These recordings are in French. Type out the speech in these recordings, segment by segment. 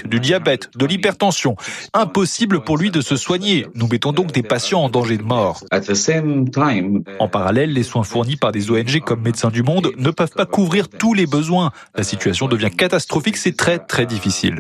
du diabète, de l'hypertension. Impossible pour lui de se soigner. Nous mettons donc des patients en danger de mort. En parallèle, les soins fournis par des ONG comme Médecins du Monde ne peuvent pas couvrir tous les besoins. La situation devient catastrophique, c'est très très difficile.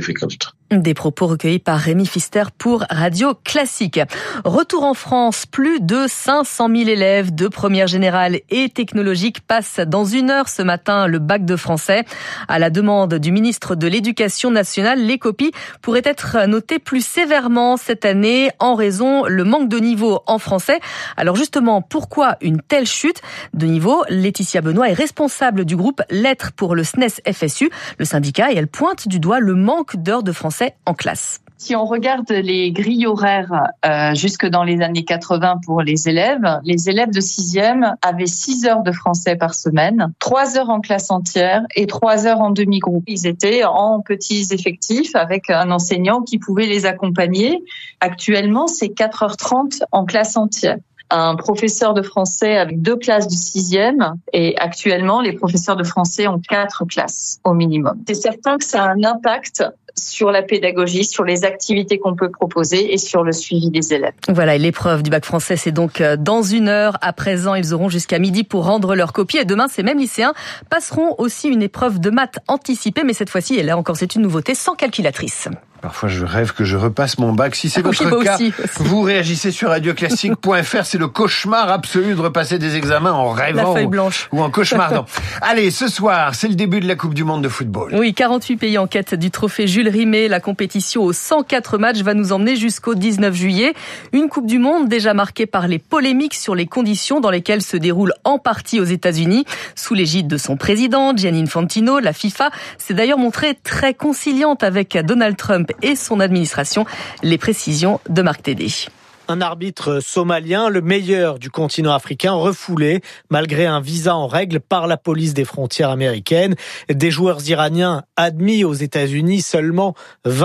Des propos recueillis par Rémi Pfister pour Radio Classique. Retour en France, plus de 500 000 élèves de première générale et technologique passent dans 1 heure ce matin le bac de français. À la demande du ministre de l'Éducation nationale, les copies pourraient être notées plus sévèrement cette année en raison le manque de niveau en français. Alors justement, pourquoi une telle chute de niveau? Laetitia Benoît est responsable du groupe Lettres pour le SNES FSU, le syndicat, et elle pointe du doigt le manque d'heures de français en classe. Si on regarde les grilles horaires jusque dans les années 80 pour les élèves de 6e avaient 6 heures de français par semaine, 3 heures en classe entière et 3 heures en demi-groupe. Ils étaient en petits effectifs avec un enseignant qui pouvait les accompagner. Actuellement, c'est 4h30 en classe entière. Un professeur de français avec 2 classes de 6e et actuellement, les professeurs de français ont 4 classes au minimum. C'est certain que ça a un impact sur la pédagogie, sur les activités qu'on peut proposer et sur le suivi des élèves. Voilà, et l'épreuve du bac français, c'est donc dans 1 heure. À présent, ils auront jusqu'à midi pour rendre leur copie. Et demain, ces mêmes lycéens passeront aussi une épreuve de maths anticipée. Mais cette fois-ci, et là encore, c'est une nouveauté, sans calculatrice. Parfois, je rêve que je repasse mon bac. Si c'est votre cas, aussi. Vous réagissez sur radioclassique.fr. C'est le cauchemar absolu de repasser des examens en rêvant. La feuille blanche. Ou en cauchemardant. Allez, ce soir, c'est le début de la Coupe du Monde de football. Oui, 48 pays en quête du trophée Jules Rimet. La compétition aux 104 matchs va nous emmener jusqu'au 19 juillet. Une Coupe du Monde déjà marquée par les polémiques sur les conditions dans lesquelles se déroule en partie aux États-Unis. Sous l'égide de son président, Gianni Infantino, la FIFA s'est d'ailleurs montrée très conciliante avec Donald Trump et son administration. Les précisions de Marc Tédé. Un arbitre somalien, le meilleur du continent africain, refoulé malgré un visa en règle par la police des frontières américaines. Des joueurs iraniens admis aux États-Unis seulement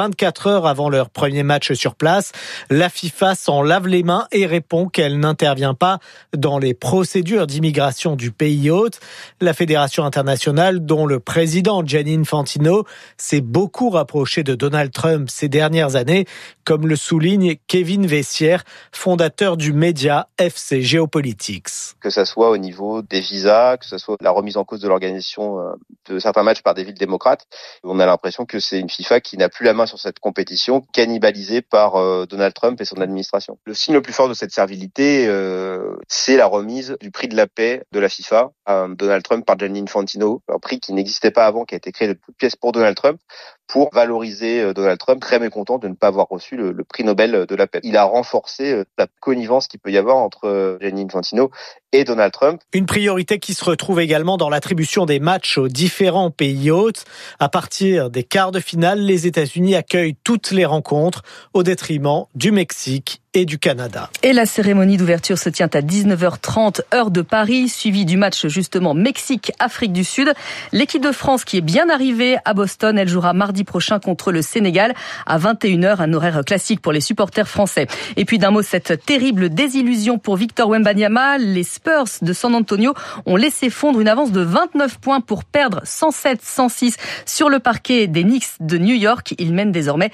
24 heures avant leur premier match sur place. La FIFA s'en lave les mains et répond qu'elle n'intervient pas dans les procédures d'immigration du pays hôte. La Fédération internationale, dont le président Gianni Infantino s'est beaucoup rapproché de Donald Trump ces dernières années, comme le souligne Kevin Vessière, fondateur du média FC Geopolitics. Que ça soit au niveau des visas, que ça soit la remise en cause de l'organisation de certains matchs par des villes démocrates, on a l'impression que c'est une FIFA qui n'a plus la main sur cette compétition, cannibalisée par Donald Trump et son administration. Le signe le plus fort de cette servilité, c'est la remise du prix de la paix de la FIFA à Donald Trump par Gianni Infantino, un prix qui n'existait pas avant, qui a été créé de toutes pièces pour Donald Trump, pour valoriser Donald Trump, très mécontent de ne pas avoir reçu le prix Nobel de la paix. Il a renforcé la connivence qu'il peut y avoir entre Gianni Infantino et Donald Trump. Une priorité qui se retrouve également dans l'attribution des matchs aux différents pays hôtes. À partir des quarts de finale, les États-Unis accueillent toutes les rencontres au détriment du Mexique et du Canada. Et la cérémonie d'ouverture se tient à 19h30 heure de Paris, suivie du match justement Mexique-Afrique du Sud. L'équipe de France qui est bien arrivée à Boston, elle jouera mardi prochain contre le Sénégal à 21h, un horaire classique pour les supporters français. Et puis d'un mot, cette terrible désillusion pour Victor Wembanyama, les Spurs de San Antonio ont laissé fondre une avance de 29 points pour perdre 107-106 sur le parquet des Knicks de New York. Ils mènent désormais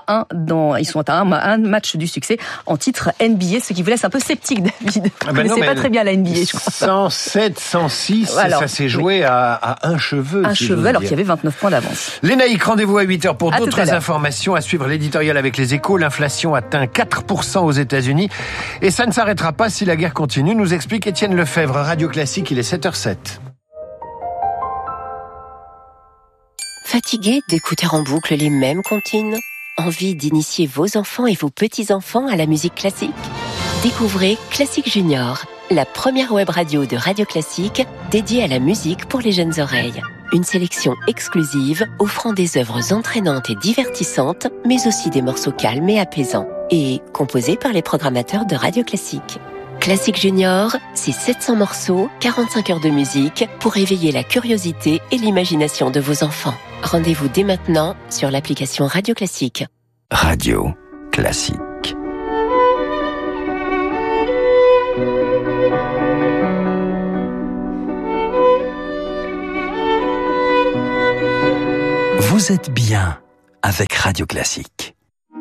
3-1 ils sont à un match du succès en titre NBA, ce qui vous laisse un peu sceptique, David. Vous ne connaissez pas très bien la NBA, je crois. 107, 106, alors, ça s'est joué à un cheveu. Un cheveu, alors qu'il y avait 29 points d'avance. Lénaïque, rendez-vous à 8h pour d'autres informations. À suivre l'éditorial avec les Échos. L'inflation atteint 4% aux États-Unis. Et ça ne s'arrêtera pas si la guerre continue, nous explique Étienne Lefebvre. Radio Classique, il est 7h07. Fatigué d'écouter en boucle les mêmes comptines ? Envie d'initier vos enfants et vos petits-enfants à la musique classique ? Découvrez Classique Junior, la première web radio de Radio Classique dédiée à la musique pour les jeunes oreilles. Une sélection exclusive offrant des œuvres entraînantes et divertissantes, mais aussi des morceaux calmes et apaisants, et composés par les programmateurs de Radio Classique. Classique Junior, c'est 700 morceaux, 45 heures de musique pour éveiller la curiosité et l'imagination de vos enfants. Rendez-vous dès maintenant sur l'application Radio Classique. Radio Classique. Vous êtes bien avec Radio Classique.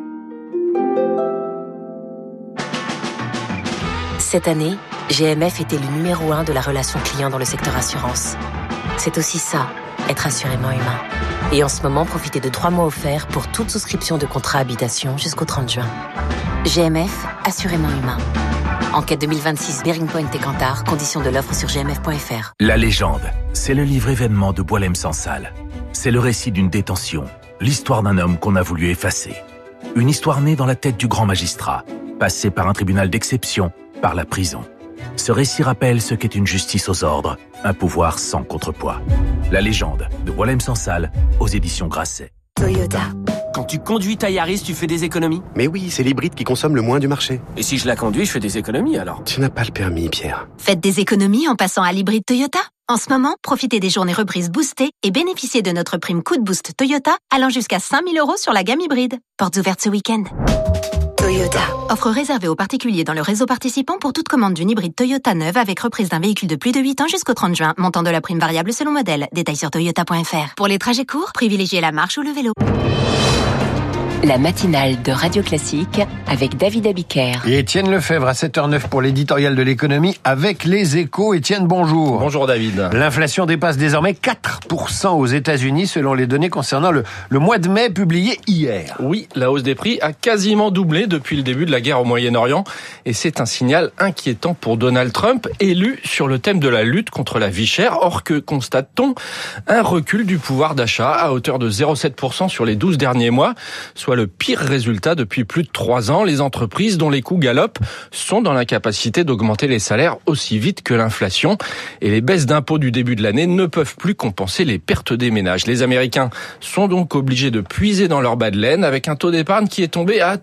Cette année, GMF était le numéro 1 de la relation client dans le secteur assurance. C'est aussi ça, être assurément humain. Et en ce moment, profitez de 3 mois offerts pour toute souscription de contrat habitation jusqu'au 30 juin. GMF, assurément humain. Enquête 2026, Bearing Point et Kantar, conditions de l'offre sur gmf.fr. La légende, c'est le livre événement de Boualem Sansal. C'est le récit d'une détention, l'histoire d'un homme qu'on a voulu effacer. Une histoire née dans la tête du grand magistrat, passée par un tribunal d'exception, par la prison. Ce récit rappelle ce qu'est une justice aux ordres, un pouvoir sans contrepoids. La légende de Boualem Sansal aux éditions Grasset. Toyota. Quand tu conduis ta Yaris, tu fais des économies? Mais oui, c'est l'hybride qui consomme le moins du marché. Et si je la conduis, je fais des économies alors? Tu n'as pas le permis, Pierre. Faites des économies en passant à l'hybride Toyota. En ce moment, profitez des journées reprises boostées et bénéficiez de notre prime Coup de Boost Toyota allant jusqu'à 5 000 € sur la gamme hybride. Portes ouvertes ce week-end. Toyota. Offre réservée aux particuliers dans le réseau participant pour toute commande d'une hybride Toyota neuve avec reprise d'un véhicule de plus de 8 ans jusqu'au 30 juin. Montant de la prime variable selon modèle. Détails sur toyota.fr. Pour les trajets courts, privilégiez la marche ou le vélo. La matinale de Radio Classique avec David Abiker. Et Étienne Lefebvre à 7h09 pour l'éditorial de l'économie avec les Échos. Étienne, bonjour. Bonjour David. L'inflation dépasse désormais 4% aux États-Unis selon les données concernant le mois de mai publiées hier. Oui, la hausse des prix a quasiment doublé depuis le début de la guerre au Moyen-Orient et c'est un signal inquiétant pour Donald Trump, élu sur le thème de la lutte contre la vie chère. Or, que constate-t-on? Un recul du pouvoir d'achat à hauteur de 0,7% sur les 12 derniers mois, soit le pire résultat depuis plus de 3 ans. Les entreprises dont les coûts galopent sont dans l'incapacité d'augmenter les salaires aussi vite que l'inflation. Et les baisses d'impôts du début de l'année ne peuvent plus compenser les pertes des ménages. Les Américains sont donc obligés de puiser dans leur bas de laine avec un taux d'épargne qui est tombé à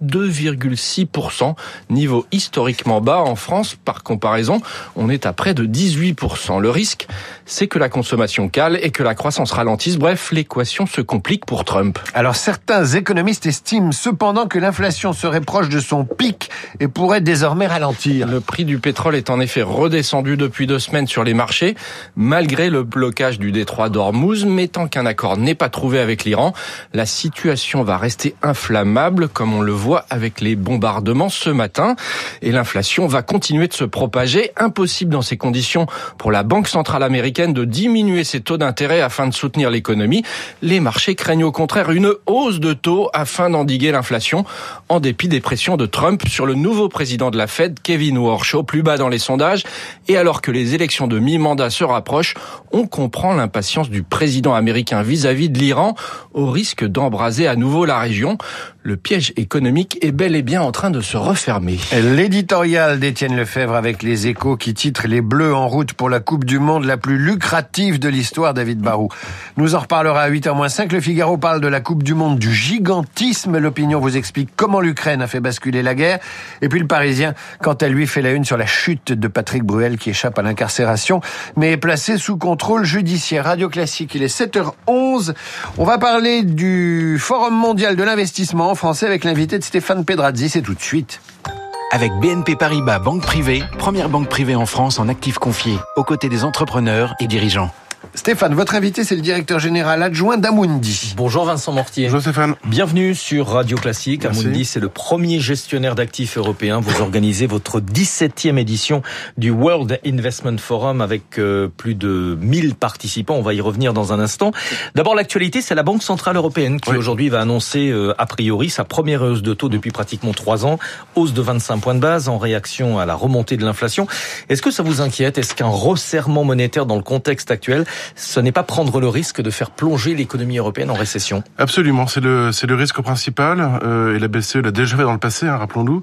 2,6%, niveau historiquement bas. En France, par comparaison, on est à près de 18%. Le risque, c'est que la consommation cale et que la croissance ralentisse. Bref, l'équation se complique pour Trump. Alors certains économistes estime cependant que l'inflation serait proche de son pic et pourrait désormais ralentir. Le prix du pétrole est en effet redescendu depuis 2 semaines sur les marchés, malgré le blocage du détroit d'Ormuz, mais tant qu'un accord n'est pas trouvé avec l'Iran, la situation va rester inflammable, comme on le voit avec les bombardements ce matin. Et l'inflation va continuer de se propager. Impossible dans ces conditions pour la Banque centrale américaine de diminuer ses taux d'intérêt afin de soutenir l'économie. Les marchés craignent au contraire une hausse de taux afin d'endiguer l'inflation, en dépit des pressions de Trump sur le nouveau président de la Fed, Kevin Warsh, plus bas dans les sondages. Et alors que les élections de mi-mandat se rapprochent, on comprend l'impatience du président américain vis-à-vis de l'Iran, au risque d'embraser à nouveau la région. Le piège économique est bel et bien en train de se refermer. L'éditorial d'Étienne Lefebvre avec les Échos qui titre « Les Bleus en route pour la Coupe du Monde la plus lucrative de l'histoire », David Barou. Nous en reparlera à 8h-5. Le Figaro parle de la Coupe du Monde du gigantisme. L'Opinion vous explique comment l'Ukraine a fait basculer la guerre. Et puis le Parisien, quant à lui, fait la une sur la chute de Patrick Bruel qui échappe à l'incarcération, mais est placé sous contrôle judiciaire. Radio Classique, il est 7h11. On va parler du Forum mondial de l'investissement français avec l'invité de Stéphane Pedrazzi. C'est tout de suite. Avec BNP Paribas Banque Privée, première banque privée en France en actifs confiés, aux côtés des entrepreneurs et dirigeants. Stéphane, votre invité, c'est le directeur général adjoint d'Amundi. Bonjour Vincent Mortier. Bonjour Stéphane. Bienvenue sur Radio Classique. Merci. Amundi, c'est le premier gestionnaire d'actifs européen. Vous organisez votre 17e édition du World Investment Forum avec plus de 1000 participants. On va y revenir dans un instant. D'abord, l'actualité, c'est la Banque Centrale Européenne qui aujourd'hui va annoncer a priori sa première hausse de taux depuis pratiquement 3 ans. Hausse de 25 points de base en réaction à la remontée de l'inflation. Est-ce que ça vous inquiète? Est-ce qu'un resserrement monétaire dans le contexte actuel, ce n'est pas prendre le risque de faire plonger l'économie européenne en récession? Absolument, c'est le risque principal, et la BCE l'a déjà fait dans le passé, rappelons-nous.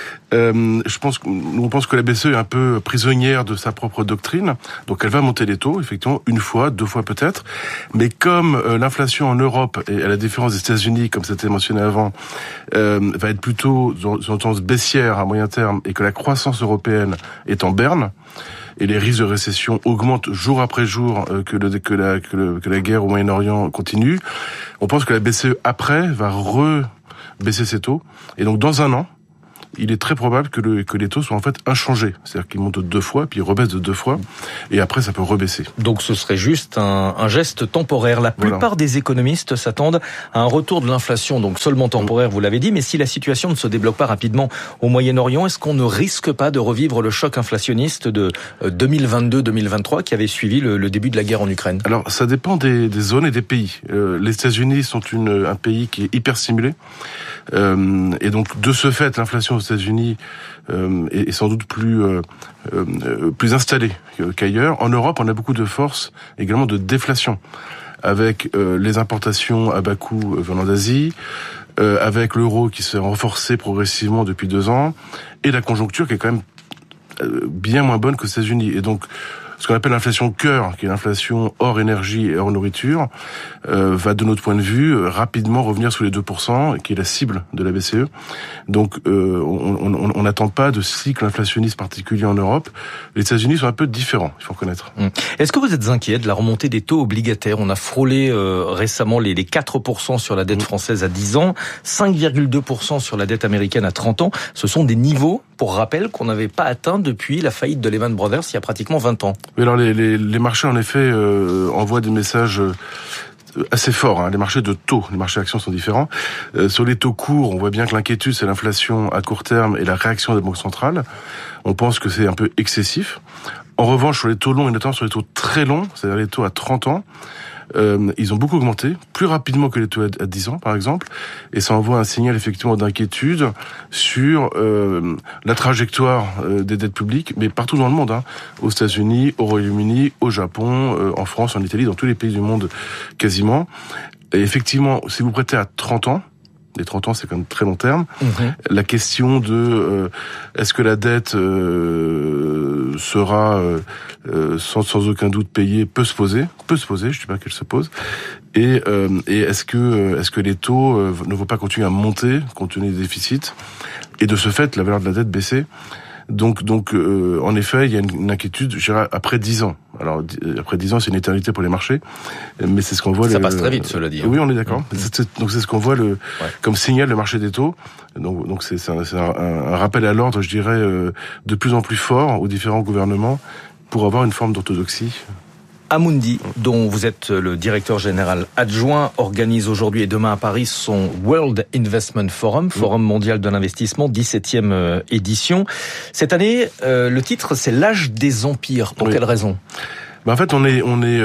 On pense que la BCE est un peu prisonnière de sa propre doctrine, donc elle va monter les taux, effectivement, 1 fois, 2 fois peut-être, mais comme l'inflation en Europe, et à la différence des États-Unis, comme c'était mentionné avant, va être plutôt dans une tendance baissière à moyen terme, et que la croissance européenne est en berne, et les risques de récession augmentent jour après jour, que la guerre au Moyen-Orient continue, on pense que la BCE après va baisser ses taux, et donc dans un an, il est très probable que les taux soient en fait inchangés. C'est-à-dire qu'ils montent 2 fois, puis ils rebaissent de 2 fois, et après ça peut rebaisser. Donc ce serait juste un geste temporaire. La plupart des économistes s'attendent à un retour de l'inflation, donc seulement temporaire, vous l'avez dit, mais si la situation ne se débloque pas rapidement au Moyen-Orient, est-ce qu'on ne risque pas de revivre le choc inflationniste de 2022-2023 qui avait suivi le début de la guerre en Ukraine? Alors ça dépend des zones et des pays. Les États-Unis sont un pays qui est hyper stimulé, et donc de ce fait l'inflation aux États-Unis est sans doute plus installée qu'ailleurs. En Europe, on a beaucoup de force également de déflation, avec les importations à bas coût venant d'Asie, avec l'euro qui s'est renforcé progressivement depuis 2 ans, et la conjoncture qui est quand même bien moins bonne qu'aux États-Unis. Et donc ce qu'on appelle l'inflation cœur, qui est l'inflation hors énergie et hors nourriture, va de notre point de vue rapidement revenir sous les 2%, qui est la cible de la BCE. Donc on n'attend pas de cycle inflationniste particulier en Europe. Les États-Unis sont un peu différents, il faut reconnaître. Est-ce que vous êtes inquiet de la remontée des taux obligataires? On a frôlé récemment les 4% sur la dette française à 10 ans, 5,2% sur la dette américaine à 30 ans. Ce sont des niveaux, pour rappel, qu'on n'avait pas atteints depuis la faillite de Lehman Brothers il y a pratiquement 20 ans. Oui, alors les marchés en effet envoient des messages assez forts. Les marchés de taux, les marchés actions sont différents. Sur les taux courts, on voit bien que l'inquiétude c'est l'inflation à court terme et la réaction des banques centrales. On pense que c'est un peu excessif. En revanche, sur les taux longs et notamment sur les taux très longs, c'est-à-dire les taux à 30 ans, ils ont beaucoup augmenté, plus rapidement que les taux à 10 ans par exemple, et ça envoie un signal effectivement d'inquiétude sur la trajectoire des dettes publiques, mais partout dans le monde, aux États-Unis, au Royaume-Uni, au Japon, en France, en Italie, dans tous les pays du monde quasiment. Et effectivement, si vous prêtez à 30 ans, les 30 ans, c'est quand même très long terme. La question de est-ce que la dette sera sans aucun doute payée peut se poser. Je dis pas qu'elle se pose. Et est-ce que les taux ne vont pas continuer à monter compte tenu des déficits et de ce fait la valeur de la dette baisser. Donc, en effet, il y a une inquiétude, je dirais, après 10 ans. Alors, après 10 ans, c'est une éternité pour les marchés, mais c'est ce qu'on voit. Ça passe très vite, cela dit. Oui, on est d'accord. Donc, c'est ce qu'on voit comme signal le marché des taux. Donc, c'est un rappel à l'ordre, je dirais, de plus en plus fort aux différents gouvernements pour avoir une forme d'orthodoxie. Amundi, dont vous êtes le directeur général adjoint, organise aujourd'hui et demain à Paris son World Investment Forum, Forum mondial de l'investissement, 17e édition. Cette année, le titre, c'est l'âge des empires. Pour quelle raison ? En fait, on est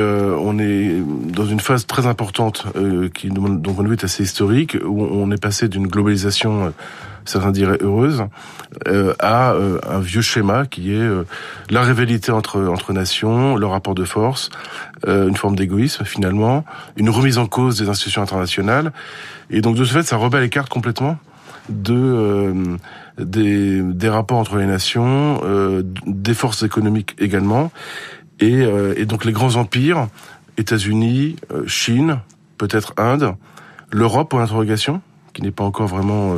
dans une phase très importante qui, de mon point de vue, est assez historique, où on est passé d'une globalisation, certains diraient heureuse, à un vieux schéma qui est la rivalité entre nations, le rapport de force, une forme d'égoïsme finalement, une remise en cause des institutions internationales, et donc de ce fait, ça rebat les cartes complètement des rapports entre les nations, des forces économiques également. Et donc les grands empires, États-Unis, Chine, peut-être Inde, l'Europe pour l'interrogation, qui n'est pas encore vraiment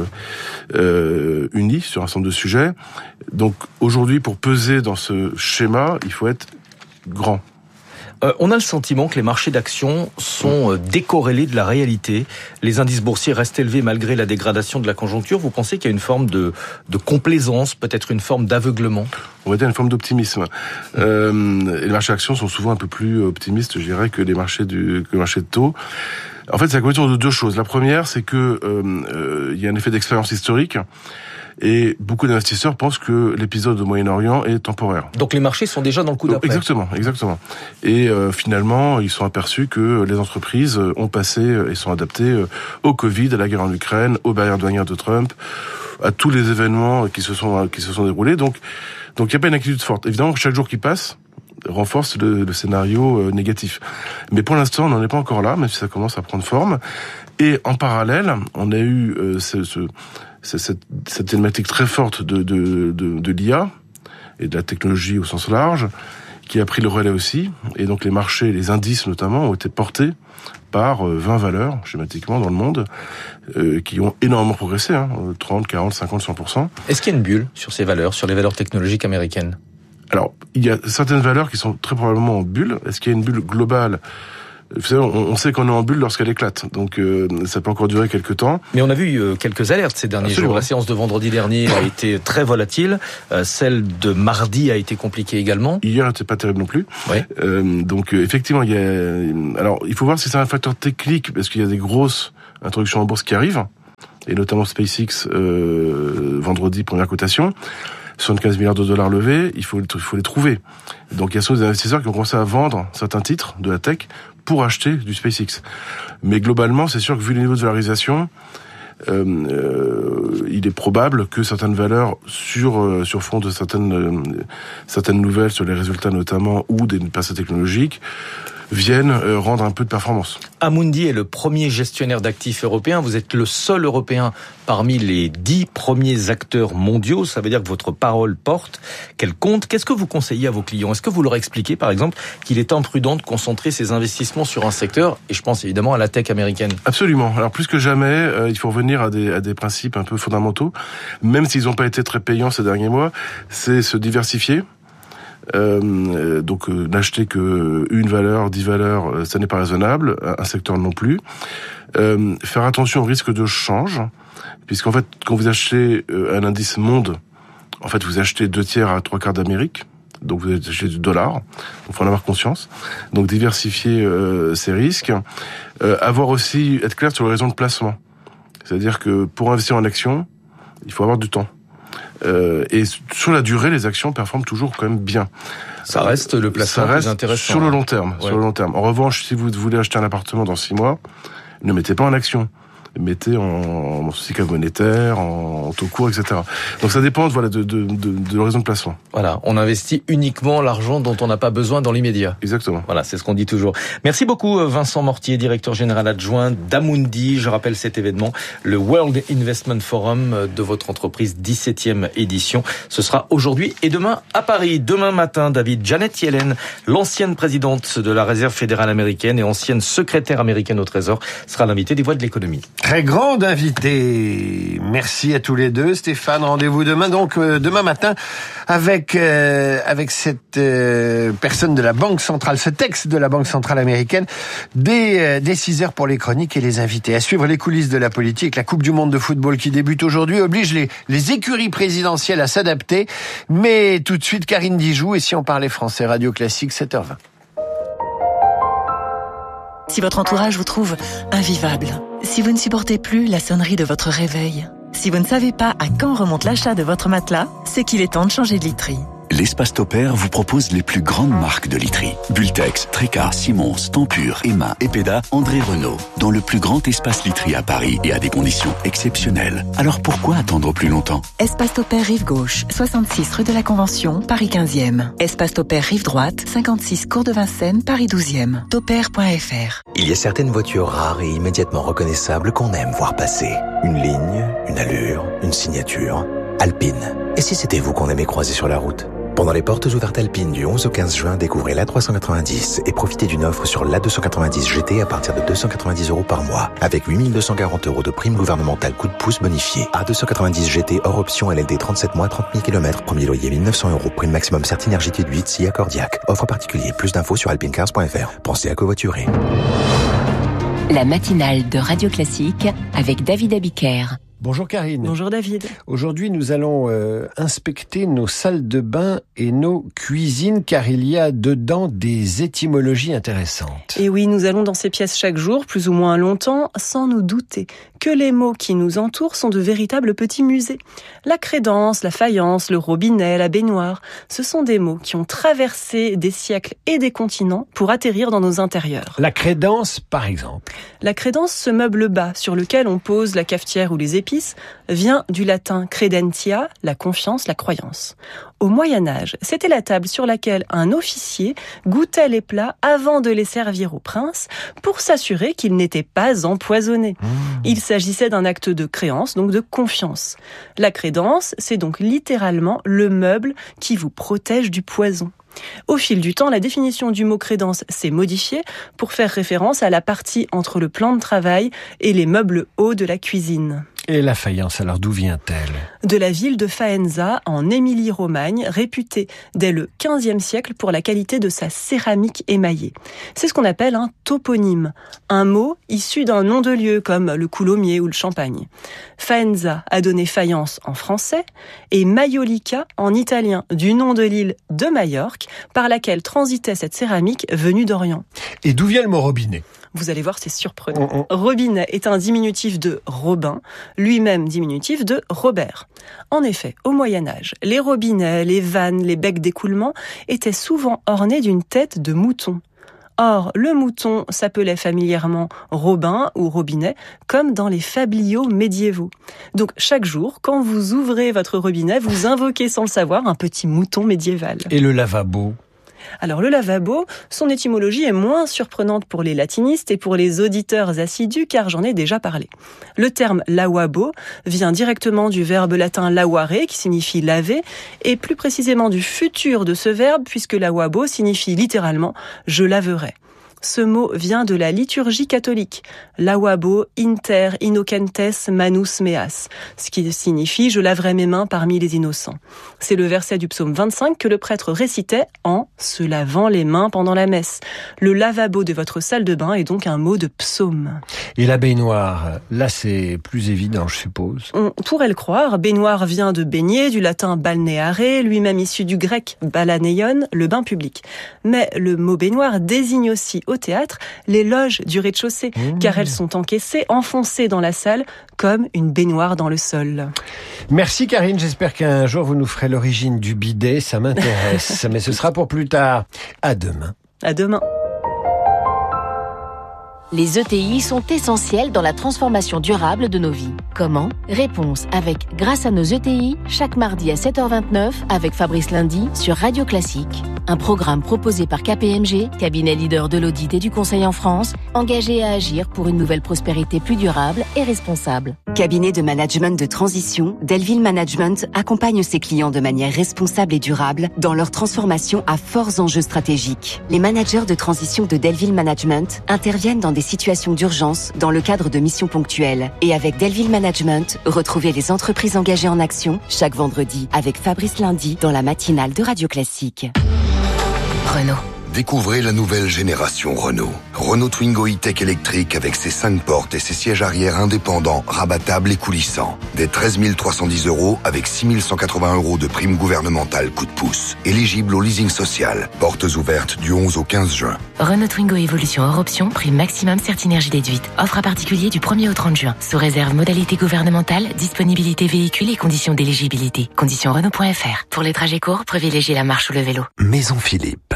unie sur un certain nombre de sujets. Donc aujourd'hui, pour peser dans ce schéma, il faut être grand. On a le sentiment que les marchés d'actions sont décorrélés de la réalité. Les indices boursiers restent élevés malgré la dégradation de la conjoncture. Vous pensez qu'il y a une forme de complaisance, peut-être une forme d'aveuglement ? On va dire une forme d'optimisme. Et les marchés d'actions sont souvent un peu plus optimistes, je dirais, que les marchés de taux. En fait, c'est la combinaison de 2 choses. La première, c'est que il y a un effet d'expérience historique. Et beaucoup d'investisseurs pensent que l'épisode au Moyen-Orient est temporaire. Donc les marchés sont déjà dans le coup d'après. Exactement. Et finalement, ils sont aperçus que les entreprises ont passé et sont adaptées au Covid, à la guerre en Ukraine, aux barrières douanières de Trump, à tous les événements qui se sont déroulés. Donc il n'y a pas une inquiétude forte. Évidemment, chaque jour qui passe renforce le scénario négatif. Mais pour l'instant, on n'en est pas encore là, même si ça commence à prendre forme. Et en parallèle, on a eu cette thématique très forte de l'IA et de la technologie au sens large, qui a pris le relais aussi. Et donc les marchés, les indices notamment, ont été portés par 20 valeurs, schématiquement, dans le monde, qui ont énormément progressé, 30, 40, 50, 100%. Est-ce qu'il y a une bulle sur ces valeurs, sur les valeurs technologiques américaines ? Alors, il y a certaines valeurs qui sont très probablement en bulle. Est-ce qu'il y a une bulle globale ? Vous savez, on sait qu'on est en bulle lorsqu'elle éclate, donc ça peut encore durer quelques temps. Mais on a vu quelques alertes ces derniers jours. La séance de vendredi dernier a été très volatile. Celle de mardi a été compliquée également. Hier n'était pas terrible non plus. Ouais. Donc effectivement, alors il faut voir si c'est un facteur technique, parce qu'il y a des grosses introductions en bourse qui arrivent, et notamment SpaceX vendredi, première cotation. 75 milliards de dollars levés, il faut les trouver. Donc il y a des investisseurs qui ont commencé à vendre certains titres de la tech pour acheter du SpaceX. Mais globalement, c'est sûr que vu le niveau de valorisation, il est probable que certaines valeurs sur fond de certaines nouvelles sur les résultats notamment ou des percées technologiques viennent rendre un peu de performance. Amundi est le premier gestionnaire d'actifs européen. Vous êtes le seul Européen parmi les 10 premiers acteurs mondiaux. Ça veut dire que votre parole porte, qu'elle compte. Qu'est-ce que vous conseillez à vos clients ? Est-ce que vous leur expliquez, par exemple, qu'il est imprudent de concentrer ses investissements sur un secteur ? Et je pense évidemment à la tech américaine. Absolument. Alors plus que jamais, il faut revenir à des principes un peu fondamentaux, même s'ils n'ont pas été très payants ces derniers mois. C'est se diversifier. Donc n'acheter que une valeur, 10 valeurs, ça n'est pas raisonnable, un secteur non plus. Faire attention au risque de change, puisqu'en fait, quand vous achetez un indice monde, en fait, vous achetez 2/3 à 3/4 d'Amérique, donc vous achetez du dollar, donc il faut en avoir conscience. Donc diversifier ces risques, avoir aussi, être clair sur les raisons de placement. C'est-à-dire que pour investir en action, il faut avoir du temps. Et sur la durée, les actions performent toujours quand même bien. Ça reste le placement plus intéressant. Sur le long terme. Ouais. Sur le long terme. En revanche, si vous voulez acheter un appartement dans 6 mois, ne mettez pas en action. Mettez en certificat monétaire, en taux court, etc. Donc ça dépend, voilà, de l'horizon de placement. Voilà, on investit uniquement l'argent dont on n'a pas besoin dans l'immédiat. Exactement. Voilà, c'est ce qu'on dit toujours. Merci beaucoup Vincent Mortier, directeur général adjoint d'Amundi. Je rappelle cet événement, le World Investment Forum de votre entreprise, 17e édition. Ce sera aujourd'hui et demain à Paris. Demain matin, David, Janet Yellen, l'ancienne présidente de la Réserve fédérale américaine et ancienne secrétaire américaine au Trésor, sera l'invitée des Voix de l'économie. Très grande invitée. Merci à tous les deux. Stéphane, rendez-vous demain. Donc, demain matin, avec cette personne de la Banque centrale, ce texte de la Banque centrale américaine, dès 6h pour les chroniques et les invités. À suivre les coulisses de la politique. La Coupe du monde de football qui débute aujourd'hui oblige les écuries présidentielles à s'adapter. Mais tout de suite, Karine Dijoux. Et si on parlait français, Radio Classique, 7h20. Si votre entourage vous trouve invivable, si vous ne supportez plus la sonnerie de votre réveil, si vous ne savez pas à quand remonte l'achat de votre matelas, c'est qu'il est temps de changer de literie. L'Espace Topair vous propose les plus grandes marques de literie. Bultex, Tréca, Simons, Tempur, Emma, Epeda, André Renault. Dans le plus grand espace literie à Paris et à des conditions exceptionnelles. Alors pourquoi attendre plus longtemps ? Espace Topair Rive Gauche, 66 rue de la Convention, Paris 15e. Espace Topair Rive Droite, 56 cours de Vincennes, Paris 12e. Topair.fr. Il y a certaines voitures rares et immédiatement reconnaissables qu'on aime voir passer. Une ligne, une allure, une signature. Alpine. Et si c'était vous qu'on aimait croiser sur la route ? Pendant les portes ouvertes Alpine du 11 au 15 juin, découvrez l'A390 et profitez d'une offre sur l'A290 GT à partir de 290 € par mois, avec 8 240 € de prime gouvernementale coup de pouce bonifié. A290 GT hors option LLD 37 mois, 30 000 km, premier loyer 1 900 €, prime maximum Certinergie de 8, SIA Cordiac. Offre particulier, plus d'infos sur alpinecars.fr. Pensez à covoiturer. La matinale de Radio Classique avec David Abiker. Bonjour Karine. Bonjour David. Aujourd'hui, nous allons inspecter nos salles de bain et nos cuisines car il y a dedans des étymologies intéressantes. Et oui, nous allons dans ces pièces chaque jour, plus ou moins longtemps, sans nous douter que les mots qui nous entourent sont de véritables petits musées. La crédence, la faïence, le robinet, la baignoire, ce sont des mots qui ont traversé des siècles et des continents pour atterrir dans nos intérieurs. La crédence, par exemple. La crédence, ce meuble bas sur lequel on pose la cafetière ou les épices, vient du latin credentia, la confiance, la croyance. Au Moyen-Âge, c'était la table sur laquelle un officier goûtait les plats avant de les servir au prince pour s'assurer qu'ils n'étaient pas empoisonnés. Il s'agissait d'un acte de créance, donc de confiance. La crédence, c'est donc littéralement le meuble qui vous protège du poison. Au fil du temps, la définition du mot crédence s'est modifiée pour faire référence à la partie entre le plan de travail et les meubles hauts de la cuisine. Et la faïence, alors d'où vient-elle ? De la ville de Faenza, en Émilie-Romagne, réputée dès le XVe siècle pour la qualité de sa céramique émaillée. C'est ce qu'on appelle un toponyme, un mot issu d'un nom de lieu comme le Coulommiers ou le Champagne. Faenza a donné faïence en français et Maiolica en italien, du nom de l'île de Majorque par laquelle transitait cette céramique venue d'Orient. Et d'où vient le mot robinet ? Vous allez voir, c'est surprenant. Robinet est un diminutif de Robin, lui-même diminutif de Robert. En effet, au Moyen-Âge, les robinets, les vannes, les becs d'écoulement étaient souvent ornés d'une tête de mouton. Or, le mouton s'appelait familièrement Robin ou Robinet, comme dans les fabliaux médiévaux. Donc, chaque jour, quand vous ouvrez votre robinet, vous invoquez sans le savoir un petit mouton médiéval. Et le lavabo ? Alors le lavabo, son étymologie est moins surprenante pour les latinistes et pour les auditeurs assidus car j'en ai déjà parlé. Le terme lavabo vient directement du verbe latin lavare qui signifie laver et plus précisément du futur de ce verbe puisque lavabo signifie littéralement je laverai. Ce mot vient de la liturgie catholique. Lavabo inter innocentes manus meas, ce qui signifie « je laverai mes mains parmi les innocents ». C'est le verset du psaume 25 que le prêtre récitait en se lavant les mains pendant la messe. Le lavabo de votre salle de bain est donc un mot de psaume. Et la baignoire, là c'est plus évident, je suppose. On pourrait le croire, baignoire vient de baigner, du latin balneare, lui-même issu du grec balaneion, le bain public. Mais le mot baignoire désigne aussi au théâtre les loges du rez-de-chaussée, car elles sont encaissées, enfoncées dans la salle, comme une baignoire dans le sol. Merci Karine, j'espère qu'un jour vous nous ferez l'origine du bidet, ça m'intéresse, mais ce sera pour plus tard. À demain. À demain. Les ETI sont essentiels dans la transformation durable de nos vies. Comment ? Réponse avec Grâce à nos ETI, chaque mardi à 7h29 avec Fabrice Lundy sur Radio Classique. Un programme proposé par KPMG, cabinet leader de l'audit et du conseil en France, engagé à agir pour une nouvelle prospérité plus durable et responsable. Cabinet de management de transition, Delville Management accompagne ses clients de manière responsable et durable dans leur transformation à forts enjeux stratégiques. Les managers de transition de Delville Management interviennent dans des situations d'urgence dans le cadre de missions ponctuelles. Et avec Delville Management, retrouvez les entreprises engagées en action chaque vendredi avec Fabrice Lundy dans la matinale de Radio Classique. Renault. Découvrez la nouvelle génération Renault. Renault Twingo E-Tech électrique avec ses 5 portes et ses sièges arrière indépendants, rabattables et coulissants. Dès 13 310 € avec 6 180 € de prime gouvernementale coup de pouce. Éligible au leasing social. Portes ouvertes du 11 au 15 juin. Renault Twingo Evolution hors option, prime maximum Certinergie déduite. Offre à particulier du 1er au 30 juin. Sous réserve modalité gouvernementale, disponibilité véhicule et conditions d'éligibilité. Conditions Renault.fr. Pour les trajets courts, privilégiez la marche ou le vélo. Maison Philippe.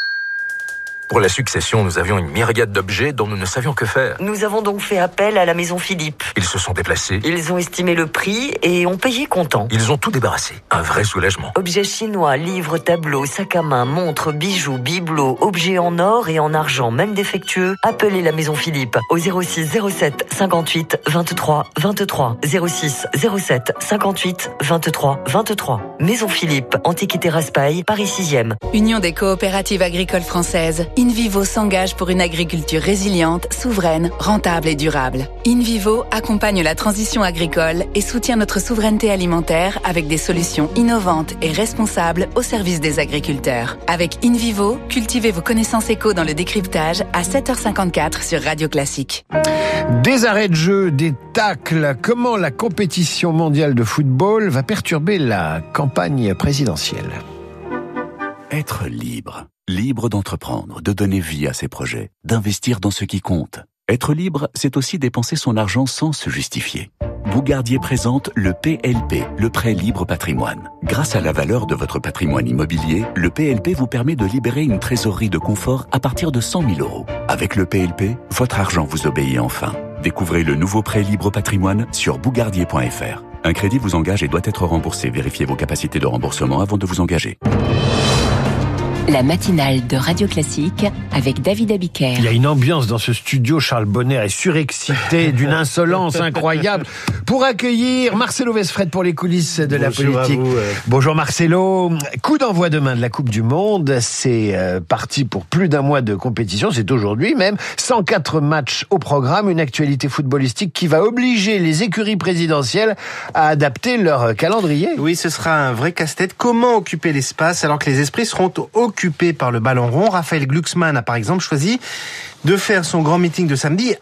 Pour la succession, nous avions une myriade d'objets dont nous ne savions que faire. Nous avons donc fait appel à la Maison Philippe. Ils se sont déplacés. Ils ont estimé le prix et ont payé comptant. Ils ont tout débarrassé. Un vrai soulagement. Objets chinois, livres, tableaux, sacs à main, montres, bijoux, bibelots, objets en or et en argent, même défectueux. Appelez la Maison Philippe au 06 07 58 23 23. 06 07 58 23 23. Maison Philippe, Antiquité Raspail, Paris 6e. Union des coopératives agricoles françaises. InVivo s'engage pour une agriculture résiliente, souveraine, rentable et durable. InVivo accompagne la transition agricole et soutient notre souveraineté alimentaire avec des solutions innovantes et responsables au service des agriculteurs. Avec InVivo, cultivez vos connaissances éco dans le décryptage à 7h54 sur Radio Classique. Des arrêts de jeu, des tacles, comment la compétition mondiale de football va perturber la campagne présidentielle ? Être libre. Libre d'entreprendre, de donner vie à ses projets, d'investir dans ce qui compte. Être libre, c'est aussi dépenser son argent sans se justifier. Bougardier présente le PLP, le prêt libre patrimoine. Grâce à la valeur de votre patrimoine immobilier, le PLP vous permet de libérer une trésorerie de confort à partir de 100 000 €. Avec le PLP, votre argent vous obéit enfin. Découvrez le nouveau prêt libre patrimoine sur bougardier.fr. Un crédit vous engage et doit être remboursé. Vérifiez vos capacités de remboursement avant de vous engager. La matinale de Radio Classique avec David Abiker. Il y a une ambiance dans ce studio. Charles Bonner est surexcité d'une insolence incroyable. pour accueillir Marcelo Vesfred pour les coulisses de la politique. À vous. Bonjour Marcelo. Coup d'envoi demain de la Coupe du Monde. C'est parti pour plus d'un mois de compétition. C'est aujourd'hui même. 104 matchs au programme. Une actualité footballistique qui va obliger les écuries présidentielles à adapter leur calendrier. Oui, ce sera un vrai casse-tête. Comment occuper l'espace alors que les esprits seront occupés par le ballon rond? Raphaël Glucksmann a par exemple choisi de faire son grand meeting de samedi,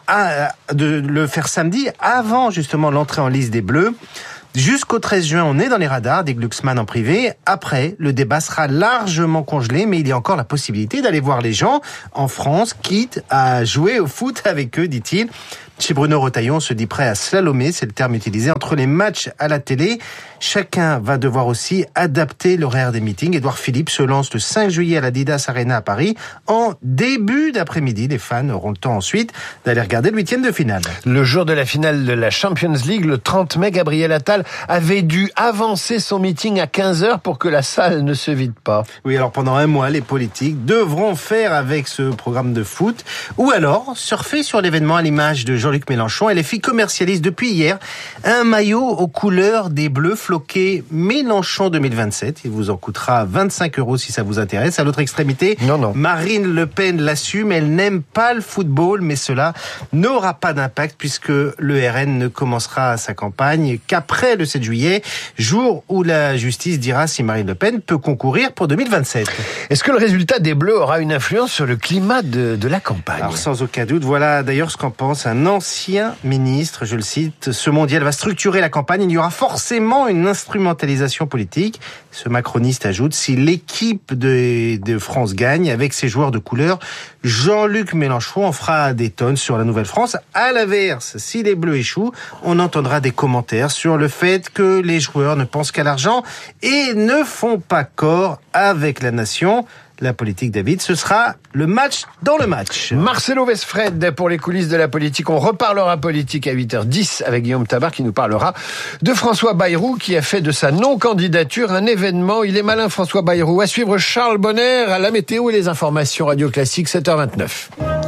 de le faire samedi avant justement l'entrée en lice des Bleus. Jusqu'au 13 juin, on est dans les radars des Glucksmann en privé. Après, le débat sera largement congelé, mais il y a encore la possibilité d'aller voir les gens en France, quitte à jouer au foot avec eux, dit-il. Chez Bruno Retailleau, on se dit prêt à slalomer, c'est le terme utilisé, entre les matchs à la télé. Chacun va devoir aussi adapter l'horaire des meetings. Édouard Philippe se lance le 5 juillet à l'Adidas Arena à Paris en début d'après-midi. Les fans auront le temps ensuite d'aller regarder le 8e de finale. Le jour de la finale de la Champions League, le 30 mai, Gabriel Attal avait dû avancer son meeting à 15h pour que la salle ne se vide pas. Oui, alors pendant un mois, les politiques devront faire avec ce programme de foot ou alors surfer sur l'événement à l'image de Jean-Luc Mélenchon. LFI commercialise depuis hier un maillot aux couleurs des Bleus floqué Mélenchon 2027. Il vous en coûtera 25 € si ça vous intéresse. À l'autre extrémité, Marine Le Pen l'assume. Elle n'aime pas le football, mais cela n'aura pas d'impact puisque le RN ne commencera sa campagne qu'après le 7 juillet, jour où la justice dira si Marine Le Pen peut concourir pour 2027. Est-ce que le résultat des Bleus aura une influence sur le climat de la campagne? Alors, sans aucun doute. Voilà d'ailleurs ce qu'en pense un ancien ministre, je le cite. Ce mondial va structurer la campagne. Il y aura forcément une instrumentalisation politique. Ce macroniste ajoute, si l'équipe de France gagne avec ses joueurs de couleur, Jean-Luc Mélenchon en fera des tonnes sur la Nouvelle-France. À l'inverse, si les Bleus échouent, on entendra des commentaires sur le fait que les joueurs ne pensent qu'à l'argent et ne font pas corps avec la nation. La politique, David, ce sera le match dans le match. Marcelo Vesfred pour les coulisses de la politique. On reparlera politique à 8h10 avec Guillaume Tabar qui nous parlera de François Bayrou qui a fait de sa non-candidature un événement. Il est malin, François Bayrou. À suivre Charles Bonner à la météo et les informations Radio Classique, 7h29.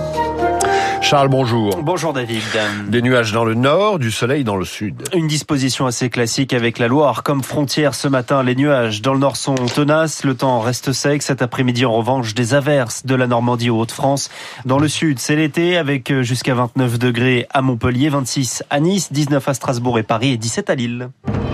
Charles, bonjour. Bonjour David. Des nuages dans le nord, du soleil dans le sud. Une disposition assez classique avec la Loire. Comme frontière ce matin, les nuages dans le nord sont tenaces. Le temps reste sec. Cet après-midi, en revanche, des averses de la Normandie aux Hauts-de-France. Dans le sud, c'est l'été avec jusqu'à 29 degrés à Montpellier, 26 à Nice, 19 à Strasbourg et Paris et 17 à Lille.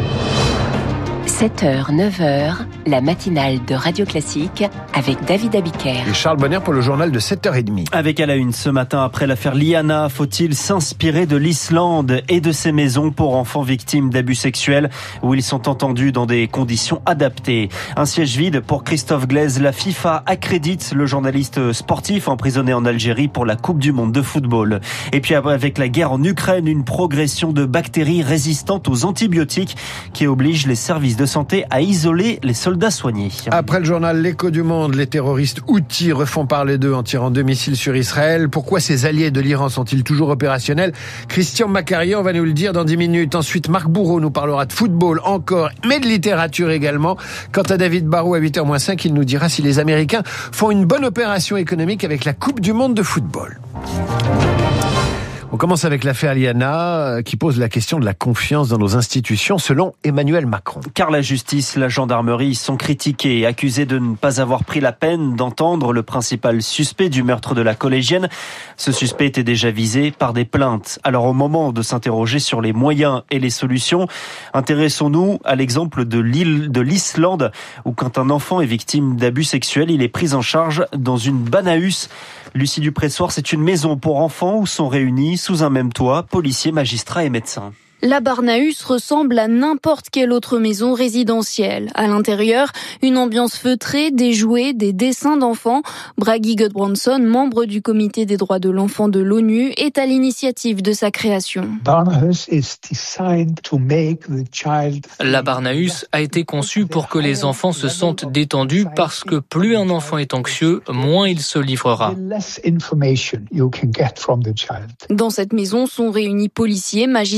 7h, 9h, la matinale de Radio Classique avec David Abiker. Et Charles Bonner pour le journal de 7h30. Avec à la une ce matin, après l'affaire Liana, faut-il s'inspirer de l'Islande et de ses maisons pour enfants victimes d'abus sexuels où ils sont entendus dans des conditions adaptées? Un siège vide pour Christophe Glaise. La FIFA accrédite le journaliste sportif emprisonné en Algérie pour la Coupe du Monde de football. Et puis avec la guerre en Ukraine, une progression de bactéries résistantes aux antibiotiques qui oblige les services de santé à isoler les soldats soignés. Après le journal L'Écho du Monde, les terroristes houthis refont parler d'eux en tirant 2 missiles sur Israël. Pourquoi ces alliés de l'Iran sont-ils toujours opérationnels? Christian Macarian va nous le dire dans 10 minutes. Ensuite, Marc Bourreau nous parlera de football encore, mais de littérature également. Quant à David Barrault, à 8h-5, il nous dira si les Américains font une bonne opération économique avec la Coupe du Monde de football. On commence avec l'affaire Liana qui pose la question de la confiance dans nos institutions selon Emmanuel Macron. Car la justice, la gendarmerie sont critiqués et accusés de ne pas avoir pris la peine d'entendre le principal suspect du meurtre de la collégienne. Ce suspect était déjà visé par des plaintes. Alors au moment de s'interroger sur les moyens et les solutions, intéressons-nous à l'exemple de l'Islande où quand un enfant est victime d'abus sexuels, il est pris en charge dans une Banaus. Lucie Dupressoir, c'est une maison pour enfants où sont réunis sous un même toit policiers, magistrats et médecins. La Barnaus ressemble à n'importe quelle autre maison résidentielle. À l'intérieur, une ambiance feutrée, des jouets, des dessins d'enfants. Bragi Gudbranson, membre du comité des droits de l'enfant de l'ONU, est à l'initiative de sa création. La Barnaus a été conçue pour que les enfants se sentent détendus parce que plus un enfant est anxieux, moins il se livrera. Dans cette maison sont réunis policiers, magistrats, médecins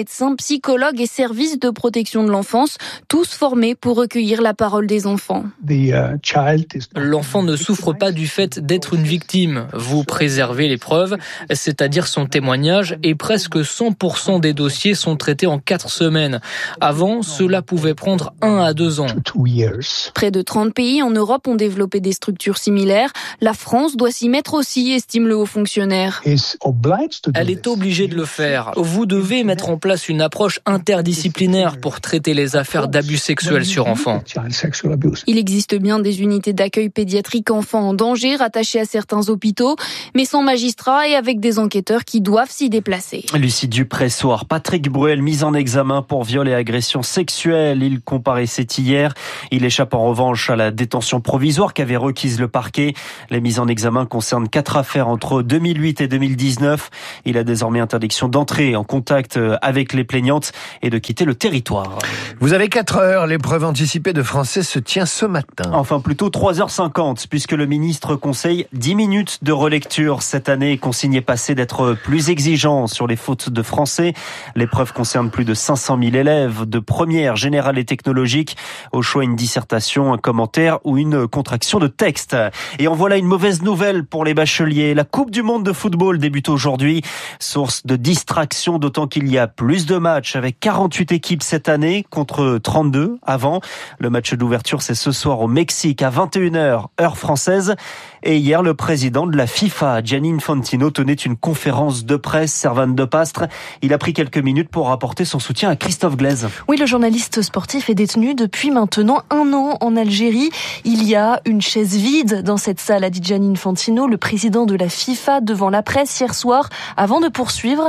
médecins, psychologues et services de protection de l'enfance, tous formés pour recueillir la parole des enfants. L'enfant ne souffre pas du fait d'être une victime. Vous préservez les preuves, c'est-à-dire son témoignage, et presque 100% des dossiers sont traités en 4 semaines. Avant, cela pouvait prendre 1 à 2 ans. Près de 30 pays en Europe ont développé des structures similaires. La France doit s'y mettre aussi, estime le haut fonctionnaire. Elle est obligée de le faire. Vous devez mettre en place une approche interdisciplinaire pour traiter les affaires d'abus sexuels sur enfants. Il existe bien des unités d'accueil pédiatrique enfants en danger rattachées à certains hôpitaux, mais sans magistrats et avec des enquêteurs qui doivent s'y déplacer. Lucie Dupré-Soir, Patrick Bruel mis en examen pour viol et agression sexuelle. Il comparaissait hier. Il échappe en revanche à la détention provisoire qu'avait requise le parquet. Les mises en examen concernent 4 affaires entre 2008 et 2019. Il a désormais interdiction d'entrer en contact avec les plaignantes et de quitter le territoire. Vous avez 4 heures. L'épreuve anticipée de français se tient ce matin. Enfin, plutôt 3h50, puisque le ministre conseille 10 minutes de relecture cette année. Consigne est passée d'être plus exigeant sur les fautes de français. L'épreuve concerne plus de 500 000 élèves de première, générale et technologique. Au choix, une dissertation, un commentaire ou une contraction de texte. Et en voilà une mauvaise nouvelle pour les bacheliers. La Coupe du Monde de football débute aujourd'hui. Source de distraction, d'autant qu'il y a plus de matchs avec 48 équipes cette année contre 32 avant. Le match d'ouverture, c'est ce soir au Mexique à 21h, heure française. Et hier, le président de la FIFA, Gianni Infantino, tenait une conférence de presse, Servane de Pastre. Il a pris quelques minutes pour apporter son soutien à Christophe Glaise. Oui, le journaliste sportif est détenu depuis maintenant 1 an en Algérie. Il y a une chaise vide dans cette salle, a dit Gianni Infantino, le président de la FIFA, devant la presse hier soir, avant de poursuivre.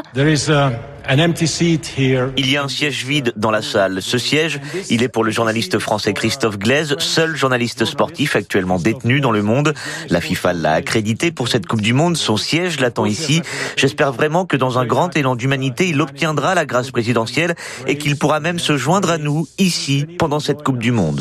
Il y a un siège vide dans la salle. Ce siège, il est pour le journaliste français Christophe Glaise, seul journaliste sportif actuellement détenu dans le monde. La FIFA l'a accrédité pour cette Coupe du Monde. Son siège l'attend ici. J'espère vraiment que dans un grand élan d'humanité, il obtiendra la grâce présidentielle et qu'il pourra même se joindre à nous ici pendant cette Coupe du Monde.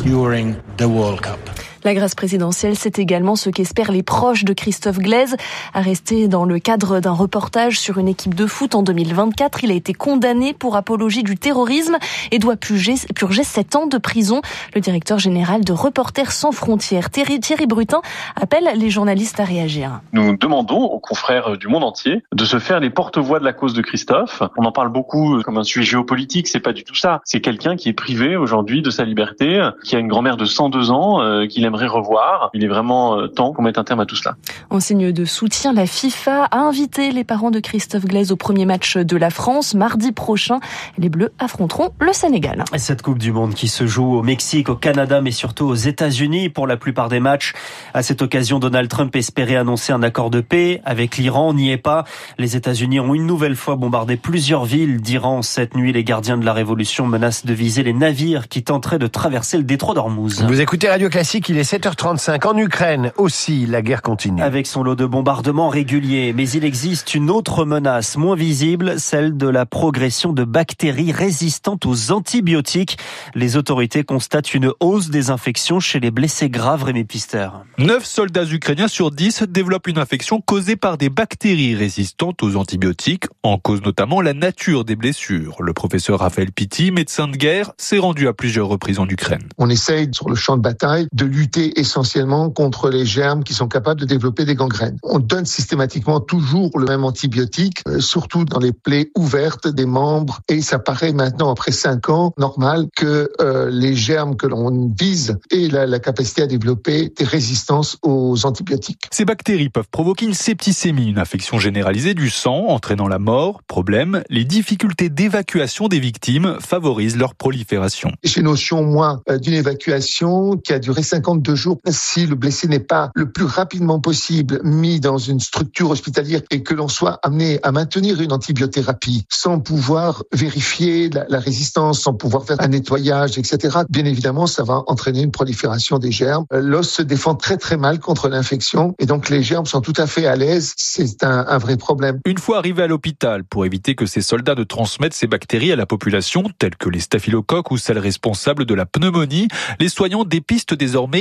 La grâce présidentielle, c'est également ce qu'espèrent les proches de Christophe Glaise. Arrêté dans le cadre d'un reportage sur une équipe de foot en 2024, il a été condamné pour apologie du terrorisme et doit purger 7 ans de prison. Le directeur général de Reporters sans frontières, Thierry Brutin, appelle les journalistes à réagir. Nous demandons aux confrères du monde entier de se faire les porte-voix de la cause de Christophe. On en parle beaucoup comme un sujet géopolitique, c'est pas du tout ça. C'est quelqu'un qui est privé aujourd'hui de sa liberté, qui a une grand-mère de 102 ans, qu'il aimerait revoir. Il est vraiment temps qu'on mette un terme à tout cela. En signe de soutien, la FIFA a invité les parents de Christophe Glaise au premier match de la France. Mardi prochain, les Bleus affronteront le Sénégal. Cette Coupe du Monde qui se joue au Mexique, au Canada, mais surtout aux États-Unis pour la plupart des matchs. À cette occasion, Donald Trump espérait annoncer un accord de paix avec l'Iran. On n'y est pas. Les États-Unis ont une nouvelle fois bombardé plusieurs villes d'Iran. Cette nuit, les gardiens de la Révolution menacent de viser les navires qui tenteraient de traverser le détroit d'Ormuz. Vous écoutez Radio Classique, il est 7h35. En Ukraine aussi, la guerre continue. Avec son lot de bombardements réguliers, mais il existe une autre menace moins visible, celle de la progression de bactéries résistantes aux antibiotiques. Les autorités constatent une hausse des infections chez les blessés graves. Rémi Pister. 9 soldats ukrainiens sur 10 développent une infection causée par des bactéries résistantes aux antibiotiques, en cause notamment la nature des blessures. Le professeur Raphaël Pitti, médecin de guerre, s'est rendu à plusieurs reprises en Ukraine. On essaye sur le champ de bataille de lutter essentiellement contre les germes qui sont capables de développer des gangrènes. On donne systématiquement toujours le même antibiotique, surtout dans les plaies ouvertes des membres, et ça paraît maintenant, après 5 ans, normal que les germes que l'on vise aient la capacité à développer des résistances aux antibiotiques. Ces bactéries peuvent provoquer une septicémie, une infection généralisée du sang, entraînant la mort. Problème, les difficultés d'évacuation des victimes favorisent leur prolifération. J'ai notion, moi, d'une évacuation qui a duré 52 jours. Si le blessé n'est pas le plus rapidement possible mis dans une structure hospitalière et que l'on soit amené à maintenir une antibiothérapie sans pouvoir vérifier la résistance, sans pouvoir faire un nettoyage, etc., bien évidemment, ça va entraîner une prolifération des germes. L'os se défend très très mal contre l'infection et donc les germes sont tout à fait à l'aise. C'est un vrai problème. Une fois arrivés à l'hôpital, pour éviter que ces soldats ne transmettent ces bactéries à la population, telles que les staphylocoques ou celles responsables de la pneumonie, les soignants dépistent désormais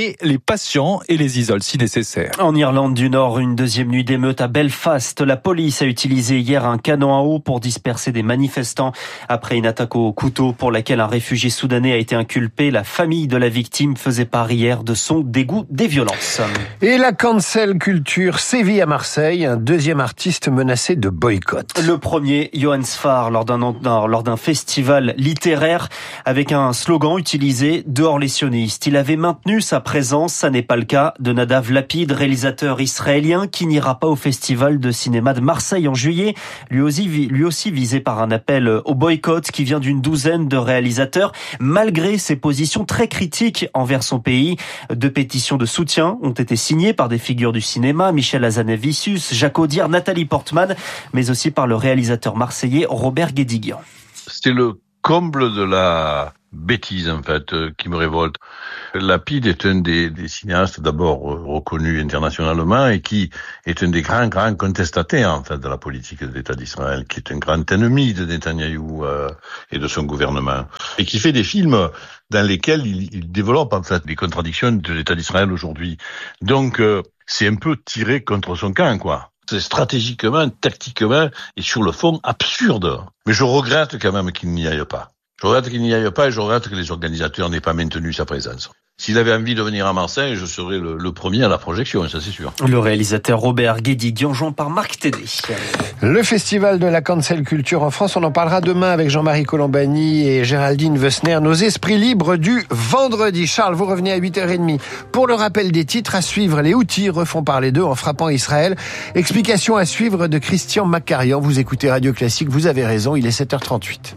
et les patients et les isole si nécessaire. En Irlande du Nord, une deuxième nuit d'émeute à Belfast. La police a utilisé hier un canon à eau pour disperser des manifestants après une attaque au couteau pour laquelle un réfugié soudanais a été inculpé. La famille de la victime faisait part hier de son dégoût des violences. Et la cancel culture sévit à Marseille, un deuxième artiste menacé de boycott. Le premier, Johannes Farr, lors d'un festival littéraire avec un slogan utilisé « Dehors les sionistes ». Il avait maintenu sa présence, ça n'est pas le cas de Nadav Lapid, réalisateur israélien qui n'ira pas au festival de cinéma de Marseille en juillet, lui aussi visé par un appel au boycott qui vient d'une douzaine de réalisateurs, malgré ses positions très critiques envers son pays. 2 pétitions de soutien ont été signées par des figures du cinéma, Michel Hazanavicius, Jacques Audiard, Nathalie Portman, mais aussi par le réalisateur marseillais Robert Guédiguian. C'était le comble de la bêtise, en fait, qui me révolte. Lapid est un des cinéastes d'abord reconnus internationalement et qui est un des grands contestataires, en fait, de la politique de l'État d'Israël, qui est un grand ennemi de Netanyahou et de son gouvernement. Et qui fait des films dans lesquels il développe, en fait, les contradictions de l'État d'Israël aujourd'hui. Donc, c'est un peu tiré contre son camp, quoi. C'est stratégiquement, tactiquement et sur le fond absurde. Mais je regrette quand même qu'il n'y aille pas. Je regrette qu'il n'y aille pas et je regrette que les organisateurs n'aient pas maintenu sa présence. S'il avait envie de venir à Marseille, je serais le premier à la projection, ça c'est sûr. Le réalisateur Robert Guédiguian, joint par Marc Tédé. Le festival de la cancel culture en France, on en parlera demain avec Jean-Marie Colombani et Géraldine Wessner, nos esprits libres du vendredi. Charles, vous revenez à 8h30. Pour le rappel des titres, à suivre, les Houthis refont parler d'eux en frappant Israël. Explication à suivre de Christian Macarian. Vous écoutez Radio Classique, vous avez raison, il est 7h38.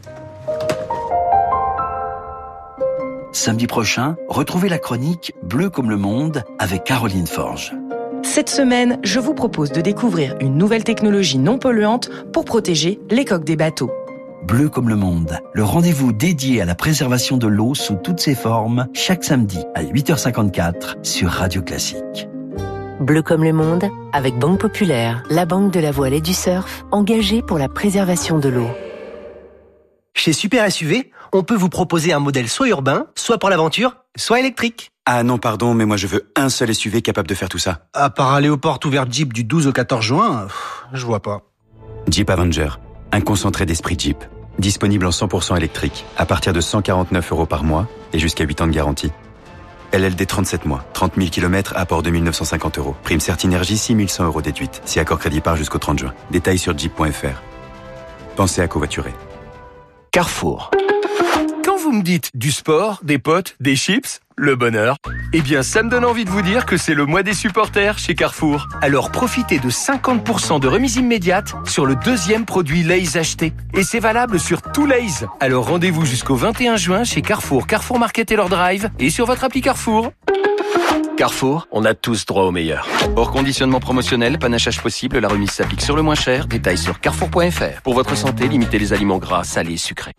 Samedi prochain, retrouvez la chronique Bleu comme le monde avec Caroline Forge. Cette semaine, je vous propose de découvrir une nouvelle technologie non polluante pour protéger les coques des bateaux. Bleu comme le monde, le rendez-vous dédié à la préservation de l'eau sous toutes ses formes, chaque samedi à 8h54 sur Radio Classique. Bleu comme le monde, avec Banque Populaire, la banque de la voile et du surf, engagée pour la préservation de l'eau. Chez Super SUV, on peut vous proposer un modèle soit urbain, soit pour l'aventure, soit électrique. Ah non, pardon, mais moi je veux un seul SUV capable de faire tout ça. À part aller aux portes ouvertes Jeep du 12 au 14 juin, je vois pas. Jeep Avenger, un concentré d'esprit Jeep. Disponible en 100% électrique, à partir de 149 € par mois et jusqu'à 8 ans de garantie. LLD 37 mois, 30 000 km, apport 2 950 €. Prime Certinergie, 6 100 € déduite. Si accord crédit part jusqu'au 30 juin. Détails sur jeep.fr. Pensez à covoiturer. Carrefour. Quand vous me dites du sport, des potes, des chips, le bonheur, eh bien ça me donne envie de vous dire que c'est le mois des supporters chez Carrefour. Alors profitez de 50% de remise immédiate sur le deuxième produit Lay's acheté. Et c'est valable sur tout Lay's. Alors rendez-vous jusqu'au 21 juin chez Carrefour, Carrefour Market et leur drive et sur votre appli Carrefour. Carrefour, on a tous droit au meilleur. Hors conditionnement promotionnel, panachage possible, la remise s'applique sur le moins cher. Détails sur carrefour.fr. Pour votre santé, limitez les aliments gras, salés et sucrés.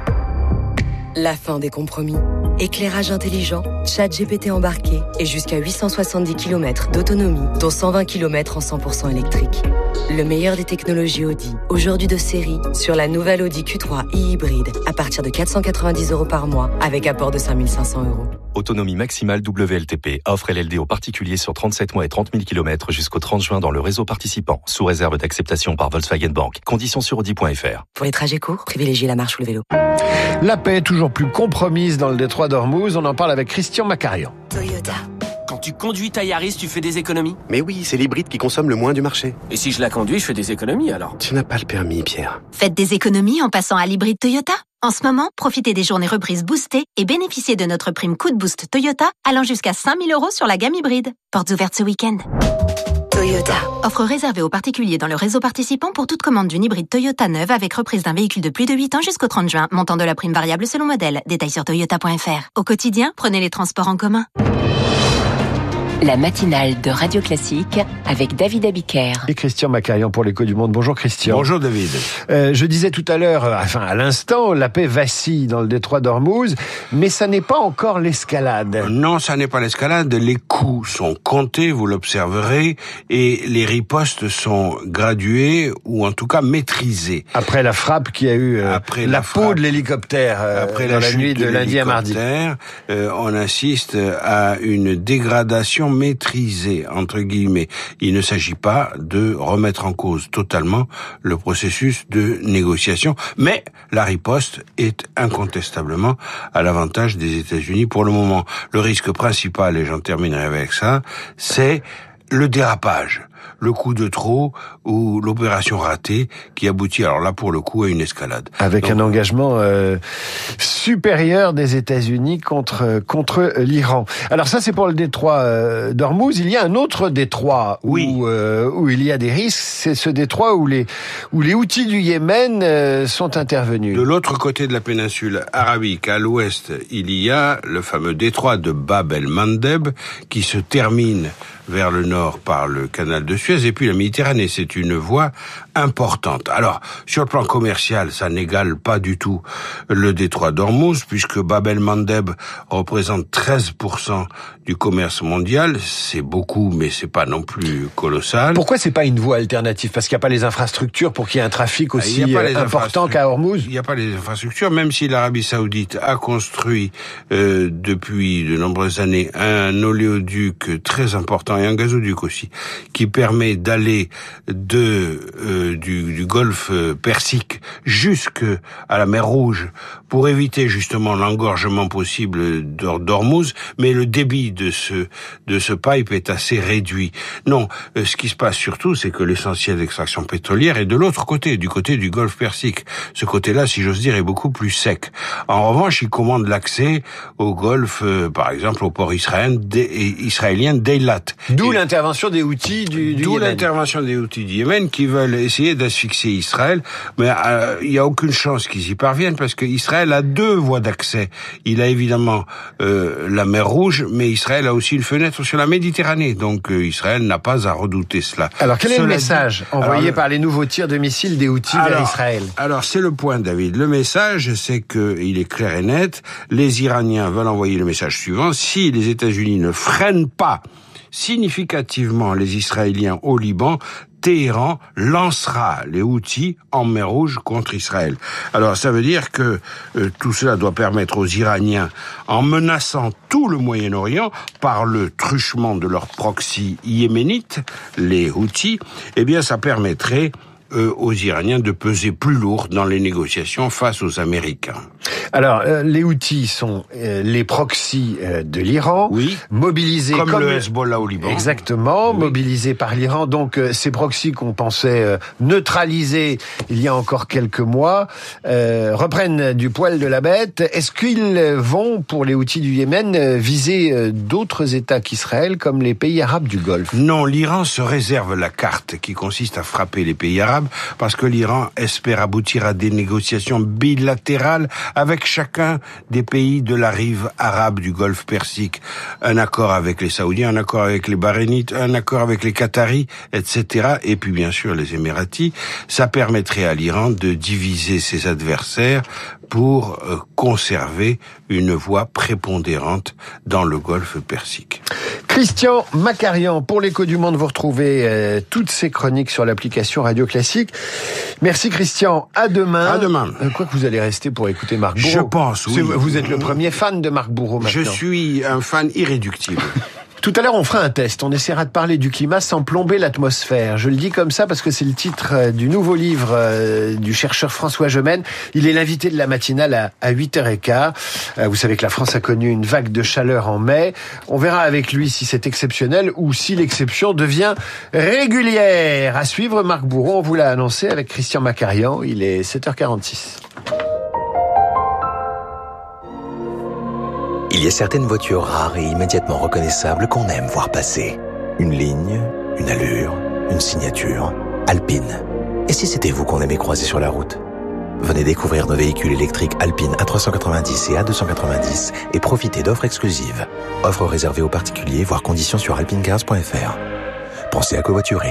La fin des compromis. Éclairage intelligent, ChatGPT embarqué et jusqu'à 870 km d'autonomie, dont 120 km en 100% électrique. Le meilleur des technologies Audi, aujourd'hui de série, sur la nouvelle Audi Q3 e-hybride, à partir de 490 € par mois, avec apport de 5 500 €. Autonomie maximale WLTP. Offre LLD aux particuliers sur 37 mois et 30 000 km jusqu'au 30 juin dans le réseau participant, sous réserve d'acceptation par Volkswagen Bank. Conditions sur Audi.fr. Pour les trajets courts, privilégiez la marche ou le vélo. La paix toujours plus compromise dans le détroit d'Ormuz. On en parle avec Christian Macarian. Toyota. Quand tu conduis ta Yaris, tu fais des économies? Mais oui, c'est l'hybride qui consomme le moins du marché. Et si je la conduis, je fais des économies alors? Tu n'as pas le permis, Pierre. Faites des économies en passant à l'hybride Toyota. En ce moment, profitez des journées reprises boostées et bénéficiez de notre prime coup de boost Toyota allant jusqu'à 5 000 € sur la gamme hybride. Portes ouvertes ce week-end. Toyota. Offre réservée aux particuliers dans le réseau participant pour toute commande d'une hybride Toyota neuve avec reprise d'un véhicule de plus de 8 ans jusqu'au 30 juin. Montant de la prime variable selon modèle. Détails sur toyota.fr. Au quotidien, prenez les transports en commun. La matinale de Radio Classique avec David Abiker. Et Christian Macarian pour l'Écho du Monde. Bonjour Christian. Bonjour David. Je disais tout à l'heure, à l'instant, la paix vacille dans le détroit d'Ormuz, mais ça n'est pas encore l'escalade. Non, ça n'est pas l'escalade. Les coups sont comptés, vous l'observerez, et les ripostes sont graduées ou en tout cas maîtrisées. Après la frappe qui a eu la peau de l'hélicoptère après dans la nuit de lundi à mardi. On assiste à une dégradation maîtrisée, entre guillemets. Il ne s'agit pas de remettre en cause totalement le processus de négociation, mais la riposte est incontestablement à l'avantage des États-Unis pour le moment. Le risque principal, et j'en terminerai avec ça, c'est le dérapage. Le coup de trop ou l'opération ratée qui aboutit, alors là pour le coup, à une escalade. Avec un engagement supérieur des États-Unis contre l'Iran. Alors ça c'est pour le détroit d'Ormuz. Il y a un autre détroit où il y a des risques. C'est ce détroit où les Houthis du Yémen sont intervenus. De l'autre côté de la péninsule arabique, à l'ouest, il y a le fameux détroit de Bab el-Mandeb qui se termine vers le nord par le canal de Suez et puis la Méditerranée. C'est une voie importante. Alors, sur le plan commercial, ça n'égale pas du tout le détroit d'Ormuz puisque Bab el-Mandeb représente 13% du commerce mondial. C'est beaucoup, mais c'est pas non plus colossal. Pourquoi c'est pas une voie alternative? Parce qu'il n'y a pas les infrastructures pour qu'il y ait un trafic aussi important qu'à Ormuz? Il n'y a pas les infrastructures, même si l'Arabie Saoudite a construit depuis de nombreuses années un oléoduc très important et un gazoduc aussi, qui permet d'aller du golfe Persique jusque à la mer Rouge pour éviter justement l'engorgement possible d'Ormuz, mais le débit de ce pipe est assez réduit. Non, ce qui se passe surtout, c'est que l'essentiel d'extraction pétrolière est de l'autre côté, du côté du golfe Persique. Ce côté-là, si j'ose dire, est beaucoup plus sec. En revanche, il commande l'accès au golfe, par exemple, au port israélien d'Eilat. D'où l'intervention des Houthis du Yémen. D'où l'intervention des Houthis du Yémen qui veulent essayer d'asphyxier Israël, mais il n'y a aucune chance qu'ils y parviennent parce qu'Israël a deux voies d'accès. Il a évidemment la mer Rouge, mais Israël a aussi une fenêtre sur la Méditerranée, donc Israël n'a pas à redouter cela. Alors quel est le message envoyé par les nouveaux tirs de missiles des Houthis vers Israël? Alors c'est le point, David. Le message, c'est qu'il est clair et net. Les Iraniens veulent envoyer le message suivant: si les États-Unis ne freinent pas significativement les Israéliens au Liban, Téhéran lancera les Houthis en mer Rouge contre Israël. Alors ça veut dire que tout cela doit permettre aux Iraniens, en menaçant tout le Moyen-Orient par le truchement de leurs proxys yéménites, les Houthis, eh bien ça permettrait aux Iraniens de peser plus lourd dans les négociations face aux Américains. Alors, les Houthis sont les proxys de l'Iran, mobilisés comme le Hezbollah au Liban. Exactement, mobilisés par l'Iran. Donc, ces proxys qu'on pensait neutraliser il y a encore quelques mois reprennent du poil de la bête. Est-ce qu'ils vont, pour les Houthis du Yémen, viser d'autres États qu'Israël, comme les pays arabes du Golfe? Non, l'Iran se réserve la carte qui consiste à frapper les pays arabes parce que l'Iran espère aboutir à des négociations bilatérales avec chacun des pays de la rive arabe du Golfe Persique. Un accord avec les Saoudiens, un accord avec les Bahreïnites, un accord avec les Qataris, etc. Et puis bien sûr les Émiratis. Ça permettrait à l'Iran de diviser ses adversaires pour conserver une voie prépondérante dans le Golfe Persique. Christian Macarian, pour l'Écho du Monde, vous retrouvez toutes ces chroniques sur l'application Radio Classique. Merci Christian, à demain. À demain. Quoi que vous allez rester pour écouter Marc Bourreau. Je pense, oui. Vous êtes le premier fan de Marc Bourreau maintenant. Je suis un fan irréductible. Tout à l'heure, on fera un test. On essaiera de parler du climat sans plomber l'atmosphère. Je le dis comme ça parce que c'est le titre du nouveau livre du chercheur François Gemène. Il est l'invité de la matinale à 8h15. Vous savez que la France a connu une vague de chaleur en mai. On verra avec lui si c'est exceptionnel ou si l'exception devient régulière. À suivre, Marc Bourreau, on vous l'a annoncé avec Christian Macarian. Il est 7h46. Il y a certaines voitures rares et immédiatement reconnaissables qu'on aime voir passer. Une ligne, une allure, une signature. Alpine. Et si c'était vous qu'on aimait croiser sur la route ? Venez découvrir nos véhicules électriques Alpine A390 et A290 et profitez d'offres exclusives. Offres réservées aux particuliers, voire conditions sur alpinecars.fr. Pensez à covoiturer.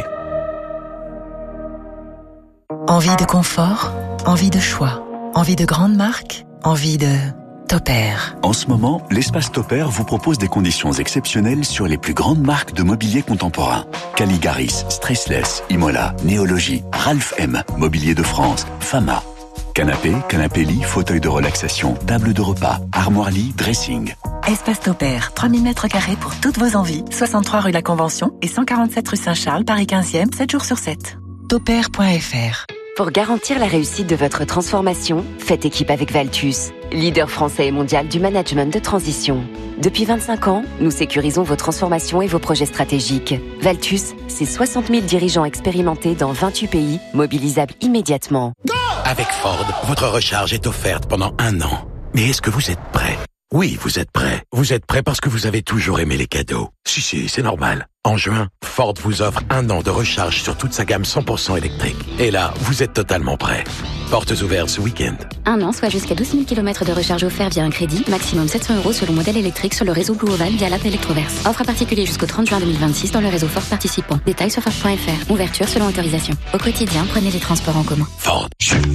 Envie de confort, envie de choix, envie de grandes marques, envie de Topair. En ce moment, l'espace Topair vous propose des conditions exceptionnelles sur les plus grandes marques de mobilier contemporain. Caligaris, Stressless, Imola, Néologie, Ralph M, Mobilier de France, Fama. Canapé-lit, fauteuil de relaxation, table de repas, armoire-lit, dressing. Espace Topair, 3000 m² pour toutes vos envies. 63 rue La Convention et 147 rue Saint-Charles, Paris 15e, 7 jours sur 7. Topair.fr. Pour garantir la réussite de votre transformation, faites équipe avec Valtus, leader français et mondial du management de transition. Depuis 25 ans, nous sécurisons vos transformations et vos projets stratégiques. Valtus, c'est 60 000 dirigeants expérimentés dans 28 pays, mobilisables immédiatement. Avec Ford, votre recharge est offerte pendant 1 an. Mais est-ce que vous êtes prêt ? Oui, vous êtes prêt. Vous êtes prêt parce que vous avez toujours aimé les cadeaux. Si, c'est normal. En juin, Ford vous offre 1 an de recharge sur toute sa gamme 100% électrique. Et là, vous êtes totalement prêt. Portes ouvertes ce week-end. 1 an, soit jusqu'à 12 000 km de recharge offert via un crédit, maximum 700 € selon modèle électrique sur le réseau Blue Oval via l'app Electroverse. Offre à particulier jusqu'au 30 juin 2026 dans le réseau Ford participant. Détails sur Ford.fr. Ouverture selon autorisation. Au quotidien, prenez les transports en commun. Ford.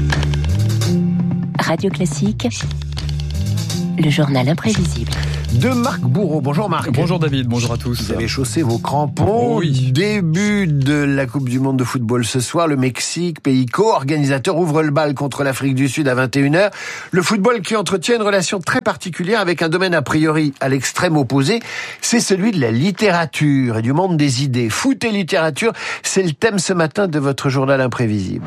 Radio Classique, le journal imprévisible. De Marc Bourreau. Bonjour Marc. Bonjour David, bonjour à tous. Vous avez chaussé vos crampons. Oui. Début de la Coupe du Monde de football ce soir. Le Mexique, pays co-organisateur, ouvre le bal contre l'Afrique du Sud à 21h. Le football qui entretient une relation très particulière avec un domaine a priori à l'extrême opposé. C'est celui de la littérature et du monde des idées. Foot et littérature, c'est le thème ce matin de votre journal imprévisible.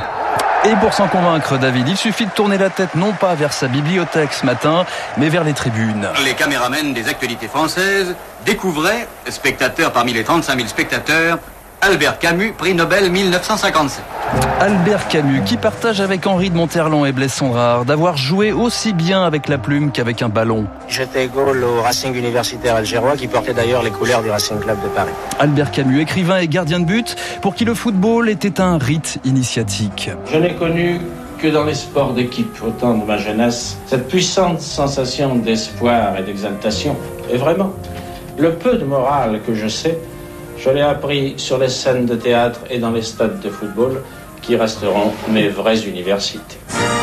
Et pour s'en convaincre, David, il suffit de tourner la tête non pas vers sa bibliothèque ce matin, mais vers les tribunes. Les caméramens des actualités françaises découvraient, spectateurs parmi les 35 000 spectateurs, Albert Camus, prix Nobel 1957. Albert Camus, qui partage avec Henri de Monterland et Blaise Cendrars d'avoir joué aussi bien avec la plume qu'avec un ballon. J'étais goal au Racing universitaire algérois, qui portait d'ailleurs les couleurs du Racing Club de Paris. Albert Camus, écrivain et gardien de but, pour qui le football était un rite initiatique. Je n'ai connu que dans les sports d'équipe, au temps de ma jeunesse, cette puissante sensation d'espoir et d'exaltation. Et vraiment, le peu de morale que je sais, je l'ai appris sur les scènes de théâtre et dans les stades de football qui resteront mes vraies universités.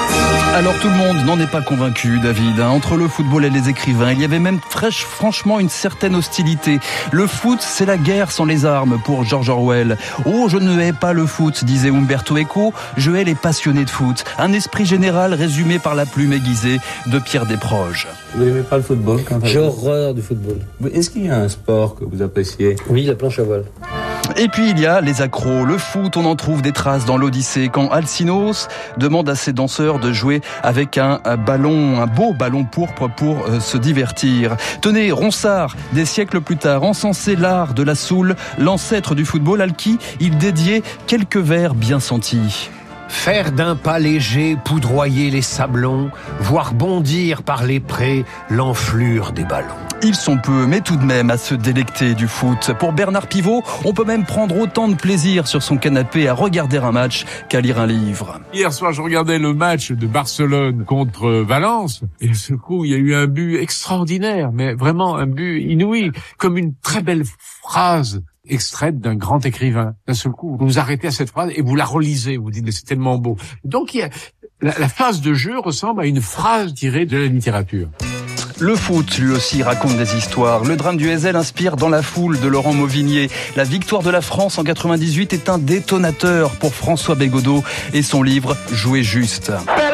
Alors tout le monde n'en est pas convaincu, David. Entre le football et les écrivains, il y avait même franchement une certaine hostilité. Le foot, c'est la guerre sans les armes pour George Orwell. Oh, je ne hais pas le foot, disait Umberto Eco. Je hais les passionnés de foot. Un esprit général résumé par la plume aiguisée de Pierre Desproges. Vous n'aimez pas le football quand même ? J'ai horreur du football. Est-ce qu'il y a un sport que vous appréciez ? Oui, la planche à voile. Et puis il y a les accros. Le foot, on en trouve des traces dans l'Odyssée quand Alcinoos demande à ses danseurs de jouer avec un beau ballon pourpre pour se divertir. Tenez, Ronsard, des siècles plus tard, encensait l'art de la soule, l'ancêtre du football, à qui il dédiait quelques vers bien sentis. Faire d'un pas léger, poudroyer les sablons, voir bondir par les prés l'enflure des ballons. Ils sont peu, mais tout de même à se délecter du foot. Pour Bernard Pivot, on peut même prendre autant de plaisir sur son canapé à regarder un match qu'à lire un livre. Hier soir, je regardais le match de Barcelone contre Valence, et à ce coup, il y a eu un but extraordinaire, mais vraiment un but inouï, comme une très belle phrase extraite d'un grand écrivain. D'un seul coup, vous vous arrêtez à cette phrase et vous la relisez, vous dites, mais c'est tellement beau. Donc, la phase de jeu ressemble à une phrase tirée de la littérature. Le foot, lui aussi, raconte des histoires. Le drame du Heysel inspire Dans la foule de Laurent Mauvignier. La victoire de la France en 98 est un détonateur pour François Bégodeau et son livre Jouer juste.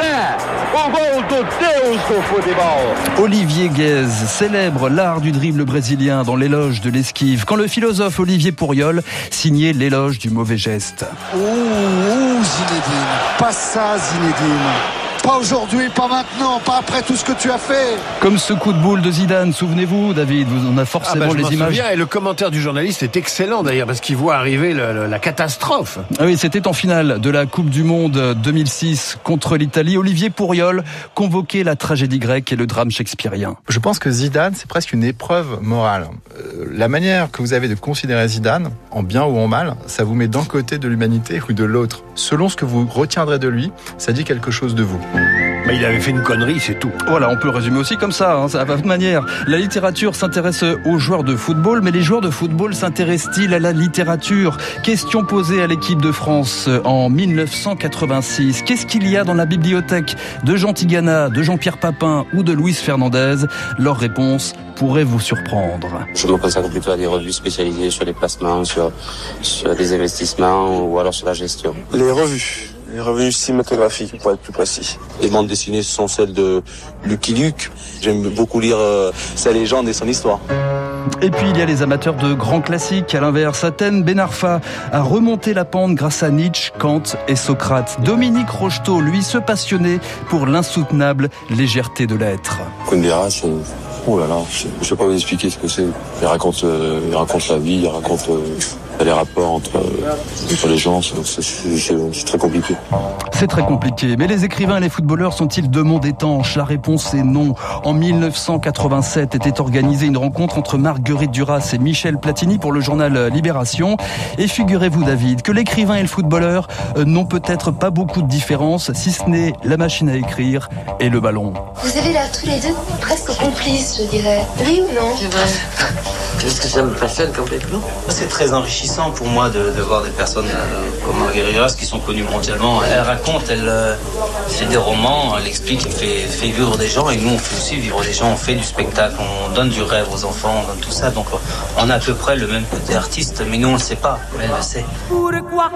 Olivier Guèze célèbre l'art du dribble brésilien dans l'éloge de l'esquive, quand le philosophe Olivier Pourriol signait l'éloge du mauvais geste. Zinedine, pas ça Zinedine. Pas aujourd'hui, pas maintenant, pas après tout ce que tu as fait. Comme ce coup de boule de Zidane, souvenez-vous, David, on a forcément les images. Souviens, et le commentaire du journaliste est excellent d'ailleurs, parce qu'il voit arriver la catastrophe. Ah oui, c'était en finale de la Coupe du Monde 2006 contre l'Italie. Olivier Pourriol convoquait la tragédie grecque et le drame shakespearien. Je pense que Zidane, c'est presque une épreuve morale. La manière que vous avez de considérer Zidane, en bien ou en mal, ça vous met d'un côté de l'humanité ou de l'autre. Selon ce que vous retiendrez de lui, ça dit quelque chose de vous. Bah, il avait fait une connerie, c'est tout. Voilà, on peut le résumer aussi comme ça, à votre manière. La littérature s'intéresse aux joueurs de football, mais les joueurs de football s'intéressent-ils à la littérature ? Question posée à l'équipe de France en 1986. Qu'est-ce qu'il y a dans la bibliothèque de Jean Tigana, de Jean-Pierre Papin ou de Louise Fernandez ? Leur réponse pourrait vous surprendre. Je me consacre plutôt à des revues spécialisées sur les placements, sur des investissements ou alors sur la gestion. Les revues cinématographiques pour être plus précis. Les bandes dessinées sont celles de Lucky Luke. J'aime beaucoup lire sa légende et son histoire. Et puis il y a les amateurs de grands classiques. À l'inverse, Athènes Benarfa a remonté la pente grâce à Nietzsche, Kant et Socrate. Dominique Rocheteau, lui, se passionnait pour l'insoutenable légèreté de l'être. Kundera, oh là là, je sais pas vous expliquer ce que c'est. Il raconte la vie, il raconte les rapports entre les gens, c'est très compliqué. C'est très compliqué, mais les écrivains et les footballeurs sont-ils deux mondes étanches ? La réponse est non. En 1987 était organisée une rencontre entre Marguerite Duras et Michel Platini pour le journal Libération. Et figurez-vous, David, que l'écrivain et le footballeur n'ont peut-être pas beaucoup de différence, si ce n'est la machine à écrire et le ballon. Vous avez l'air tous les deux presque complices, je dirais. Oui ou non ? C'est vrai. Qu'est-ce que ça me passionne complètement ? C'est très enrichissant pour moi de voir des personnes comme Marguerite Duras qui sont connues mondialement. Elle raconte, elle fait des romans, elle explique, elle fait vivre des gens et nous on fait aussi vivre des gens, on fait du spectacle, on donne du rêve aux enfants, on donne tout ça. Donc on a à peu près le même côté artiste, mais nous on le sait pas, mais elle le sait. Pourquoi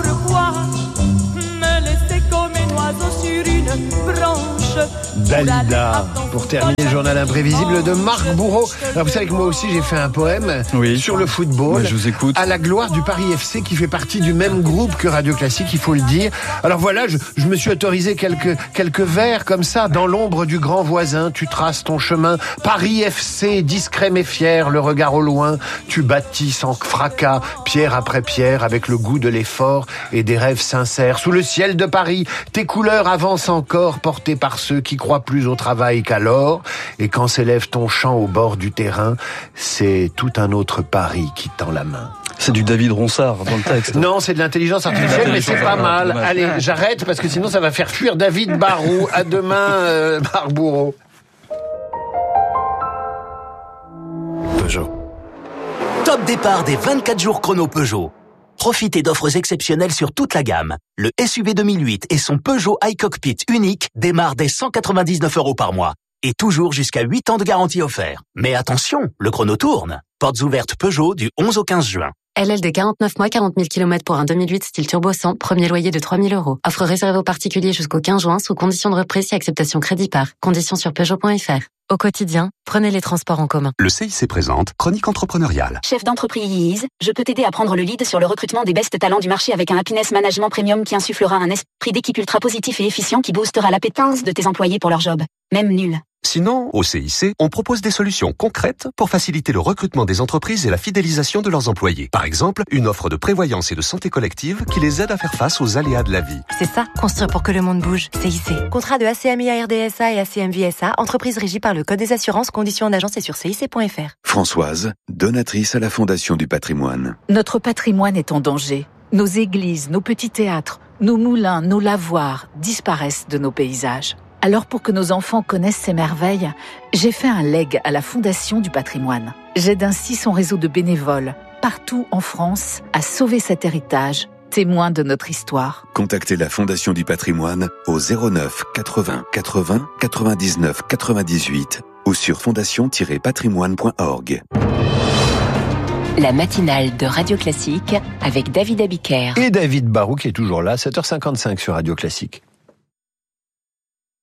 me laisser comme un oiseau sur une branche? Dalida, pour terminer le journal imprévisible de Marc Bourreau. Alors vous savez que moi aussi j'ai fait un poème sur le football. Je vous écoute. À la gloire du Paris FC qui fait partie du même groupe que Radio Classique, il faut le dire. Alors voilà, je me suis autorisé quelques vers comme ça. Dans l'ombre du grand voisin, tu traces ton chemin. Paris FC, discret mais fier, le regard au loin. Tu bâtis sans fracas, pierre après pierre, avec le goût de l'effort et des rêves sincères. Sous le ciel de Paris, tes couleurs avancent encore, portées par ceux qui croient plus au travail qu'à l'or. Et quand s'élève ton chant au bord du terrain, c'est tout un autre Paris qui tend la main. C'est du David Ronsard dans le texte. Non, c'est de l'intelligence artificielle, mais c'est pas mal. Allez, j'arrête parce que sinon ça va faire fuir David Barou. À demain, Marc Bourreau. Peugeot. Top départ des 24 jours chrono Peugeot. Profitez d'offres exceptionnelles sur toute la gamme. Le SUV 2008 et son Peugeot iCockpit unique démarrent dès 199 € par mois. Et toujours jusqu'à 8 ans de garantie offert. Mais attention, le chrono tourne. Portes ouvertes Peugeot du 11 au 15 juin. LLD 49 mois, 40 000 km pour un 2008 style turbo 100, premier loyer de 3 000 €. Offre réservée aux particuliers jusqu'au 15 juin sous condition de reprise et acceptation crédit par. Conditions sur Peugeot.fr. Au quotidien, prenez les transports en commun. Le CIC présente Chronique entrepreneuriale. Chef d'entreprise, je peux t'aider à prendre le lead sur le recrutement des best talents du marché avec un Happiness Management Premium qui insufflera un esprit d'équipe ultra positif et efficient qui boostera l'appétence de tes employés pour leur job. Même nul. Sinon, au CIC, on propose des solutions concrètes pour faciliter le recrutement des entreprises et la fidélisation de leurs employés. Par exemple, une offre de prévoyance et de santé collective qui les aide à faire face aux aléas de la vie. C'est ça, construire pour que le monde bouge. CIC. Contrat de ACMI RDSA et ACMVSA, entreprise régie par le Code des assurances, conditions d'agence et sur cic.fr. Françoise, donatrice à la Fondation du patrimoine. Notre patrimoine est en danger. Nos églises, nos petits théâtres, nos moulins, nos lavoirs disparaissent de nos paysages. Alors pour que nos enfants connaissent ces merveilles, j'ai fait un leg à la Fondation du patrimoine. J'aide ainsi son réseau de bénévoles, partout en France, à sauver cet héritage, témoin de notre histoire. Contactez la Fondation du patrimoine au 09 80 80 99 98 ou sur fondation-patrimoine.org. La matinale de Radio Classique avec David Abiker. Et David Barou qui est toujours là, 7h55 sur Radio Classique.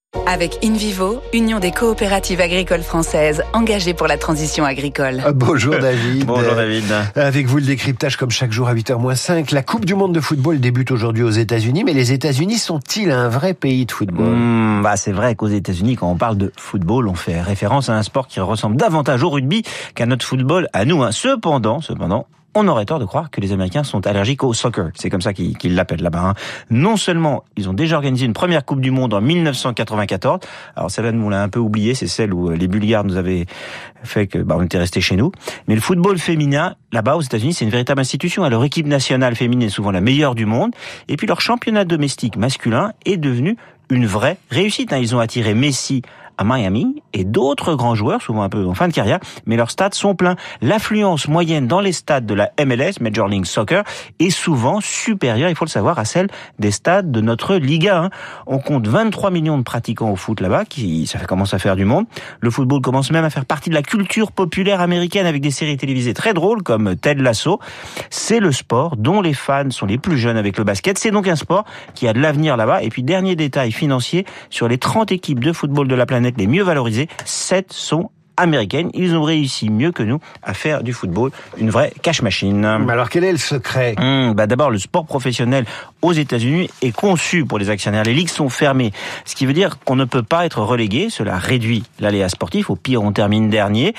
Avec InVivo, Union des coopératives agricoles françaises, engagées pour la transition agricole. Bonjour David. Bonjour David. Avec vous le décryptage comme chaque jour à 8h-5. La Coupe du Monde de football débute aujourd'hui aux États-Unis, mais les États-Unis sont-ils un vrai pays de football ? C'est vrai qu'aux États-Unis, quand on parle de football, on fait référence à un sport qui ressemble davantage au rugby qu'à notre football à nous. Cependant, on aurait tort de croire que les Américains sont allergiques au soccer. C'est comme ça qu'ils l'appellent là-bas. Non seulement ils ont déjà organisé une première Coupe du Monde en 1994. Alors celle-là, nous on l'a un peu oubliée. C'est celle où les Bulgares nous avaient fait que on était restés chez nous. Mais le football féminin, là-bas aux États-Unis, c'est une véritable institution. Leur équipe nationale féminine est souvent la meilleure du monde. Et puis leur championnat domestique masculin est devenu une vraie réussite. Ils ont attiré Messi à Miami et d'autres grands joueurs, souvent un peu en fin de carrière, mais leurs stades sont pleins. L'affluence moyenne dans les stades de la MLS, Major League Soccer, est souvent supérieure, il faut le savoir, à celle des stades de notre Liga. On compte 23 millions de pratiquants au foot là-bas, ça commence à faire du monde. Le football commence même à faire partie de la culture populaire américaine avec des séries télévisées très drôles comme Ted Lasso. C'est le sport dont les fans sont les plus jeunes avec le basket. C'est donc un sport qui a de l'avenir là-bas. Et puis, dernier détail financier, sur les 30 équipes de football de la planète les mieux valorisées, 7 sont américaines. Ils ont réussi mieux que nous à faire du football une vraie cash machine. Mais alors quel est le secret ? D'abord, le sport professionnel aux États-Unis est conçu pour les actionnaires. Les ligues sont fermées, ce qui veut dire qu'on ne peut pas être relégué. Cela réduit l'aléa sportif. Au pire, on termine dernier.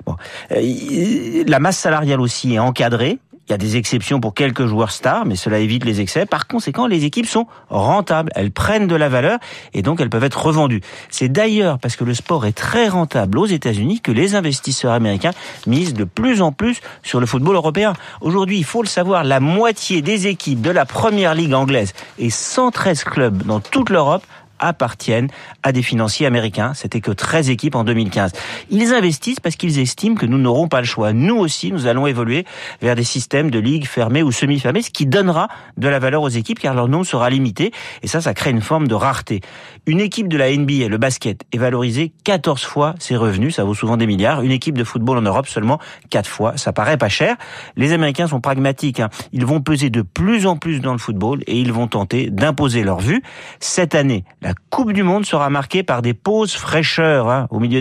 La masse salariale aussi est encadrée. Il y a des exceptions pour quelques joueurs stars, mais cela évite les excès. Par conséquent, les équipes sont rentables. Elles prennent de la valeur et donc elles peuvent être revendues. C'est d'ailleurs parce que le sport est très rentable aux États-Unis que les investisseurs américains misent de plus en plus sur le football européen. Aujourd'hui, il faut le savoir, la moitié des équipes de la première ligue anglaise et 113 clubs dans toute l'Europe appartiennent à des financiers américains. C'était que 13 équipes en 2015. Ils investissent parce qu'ils estiment que nous n'aurons pas le choix. Nous aussi, nous allons évoluer vers des systèmes de ligues fermées ou semi-fermées, ce qui donnera de la valeur aux équipes car leur nombre sera limité et ça crée une forme de rareté. Une équipe de la NBA, le basket, est valorisée 14 fois ses revenus, ça vaut souvent des milliards. Une équipe de football en Europe, seulement 4 fois. Ça paraît pas cher. Les Américains sont pragmatiques. Ils vont peser de plus en plus dans le football et ils vont tenter d'imposer leur vue. Cette année, la Coupe du Monde sera marquée par des pauses fraîcheurs au milieu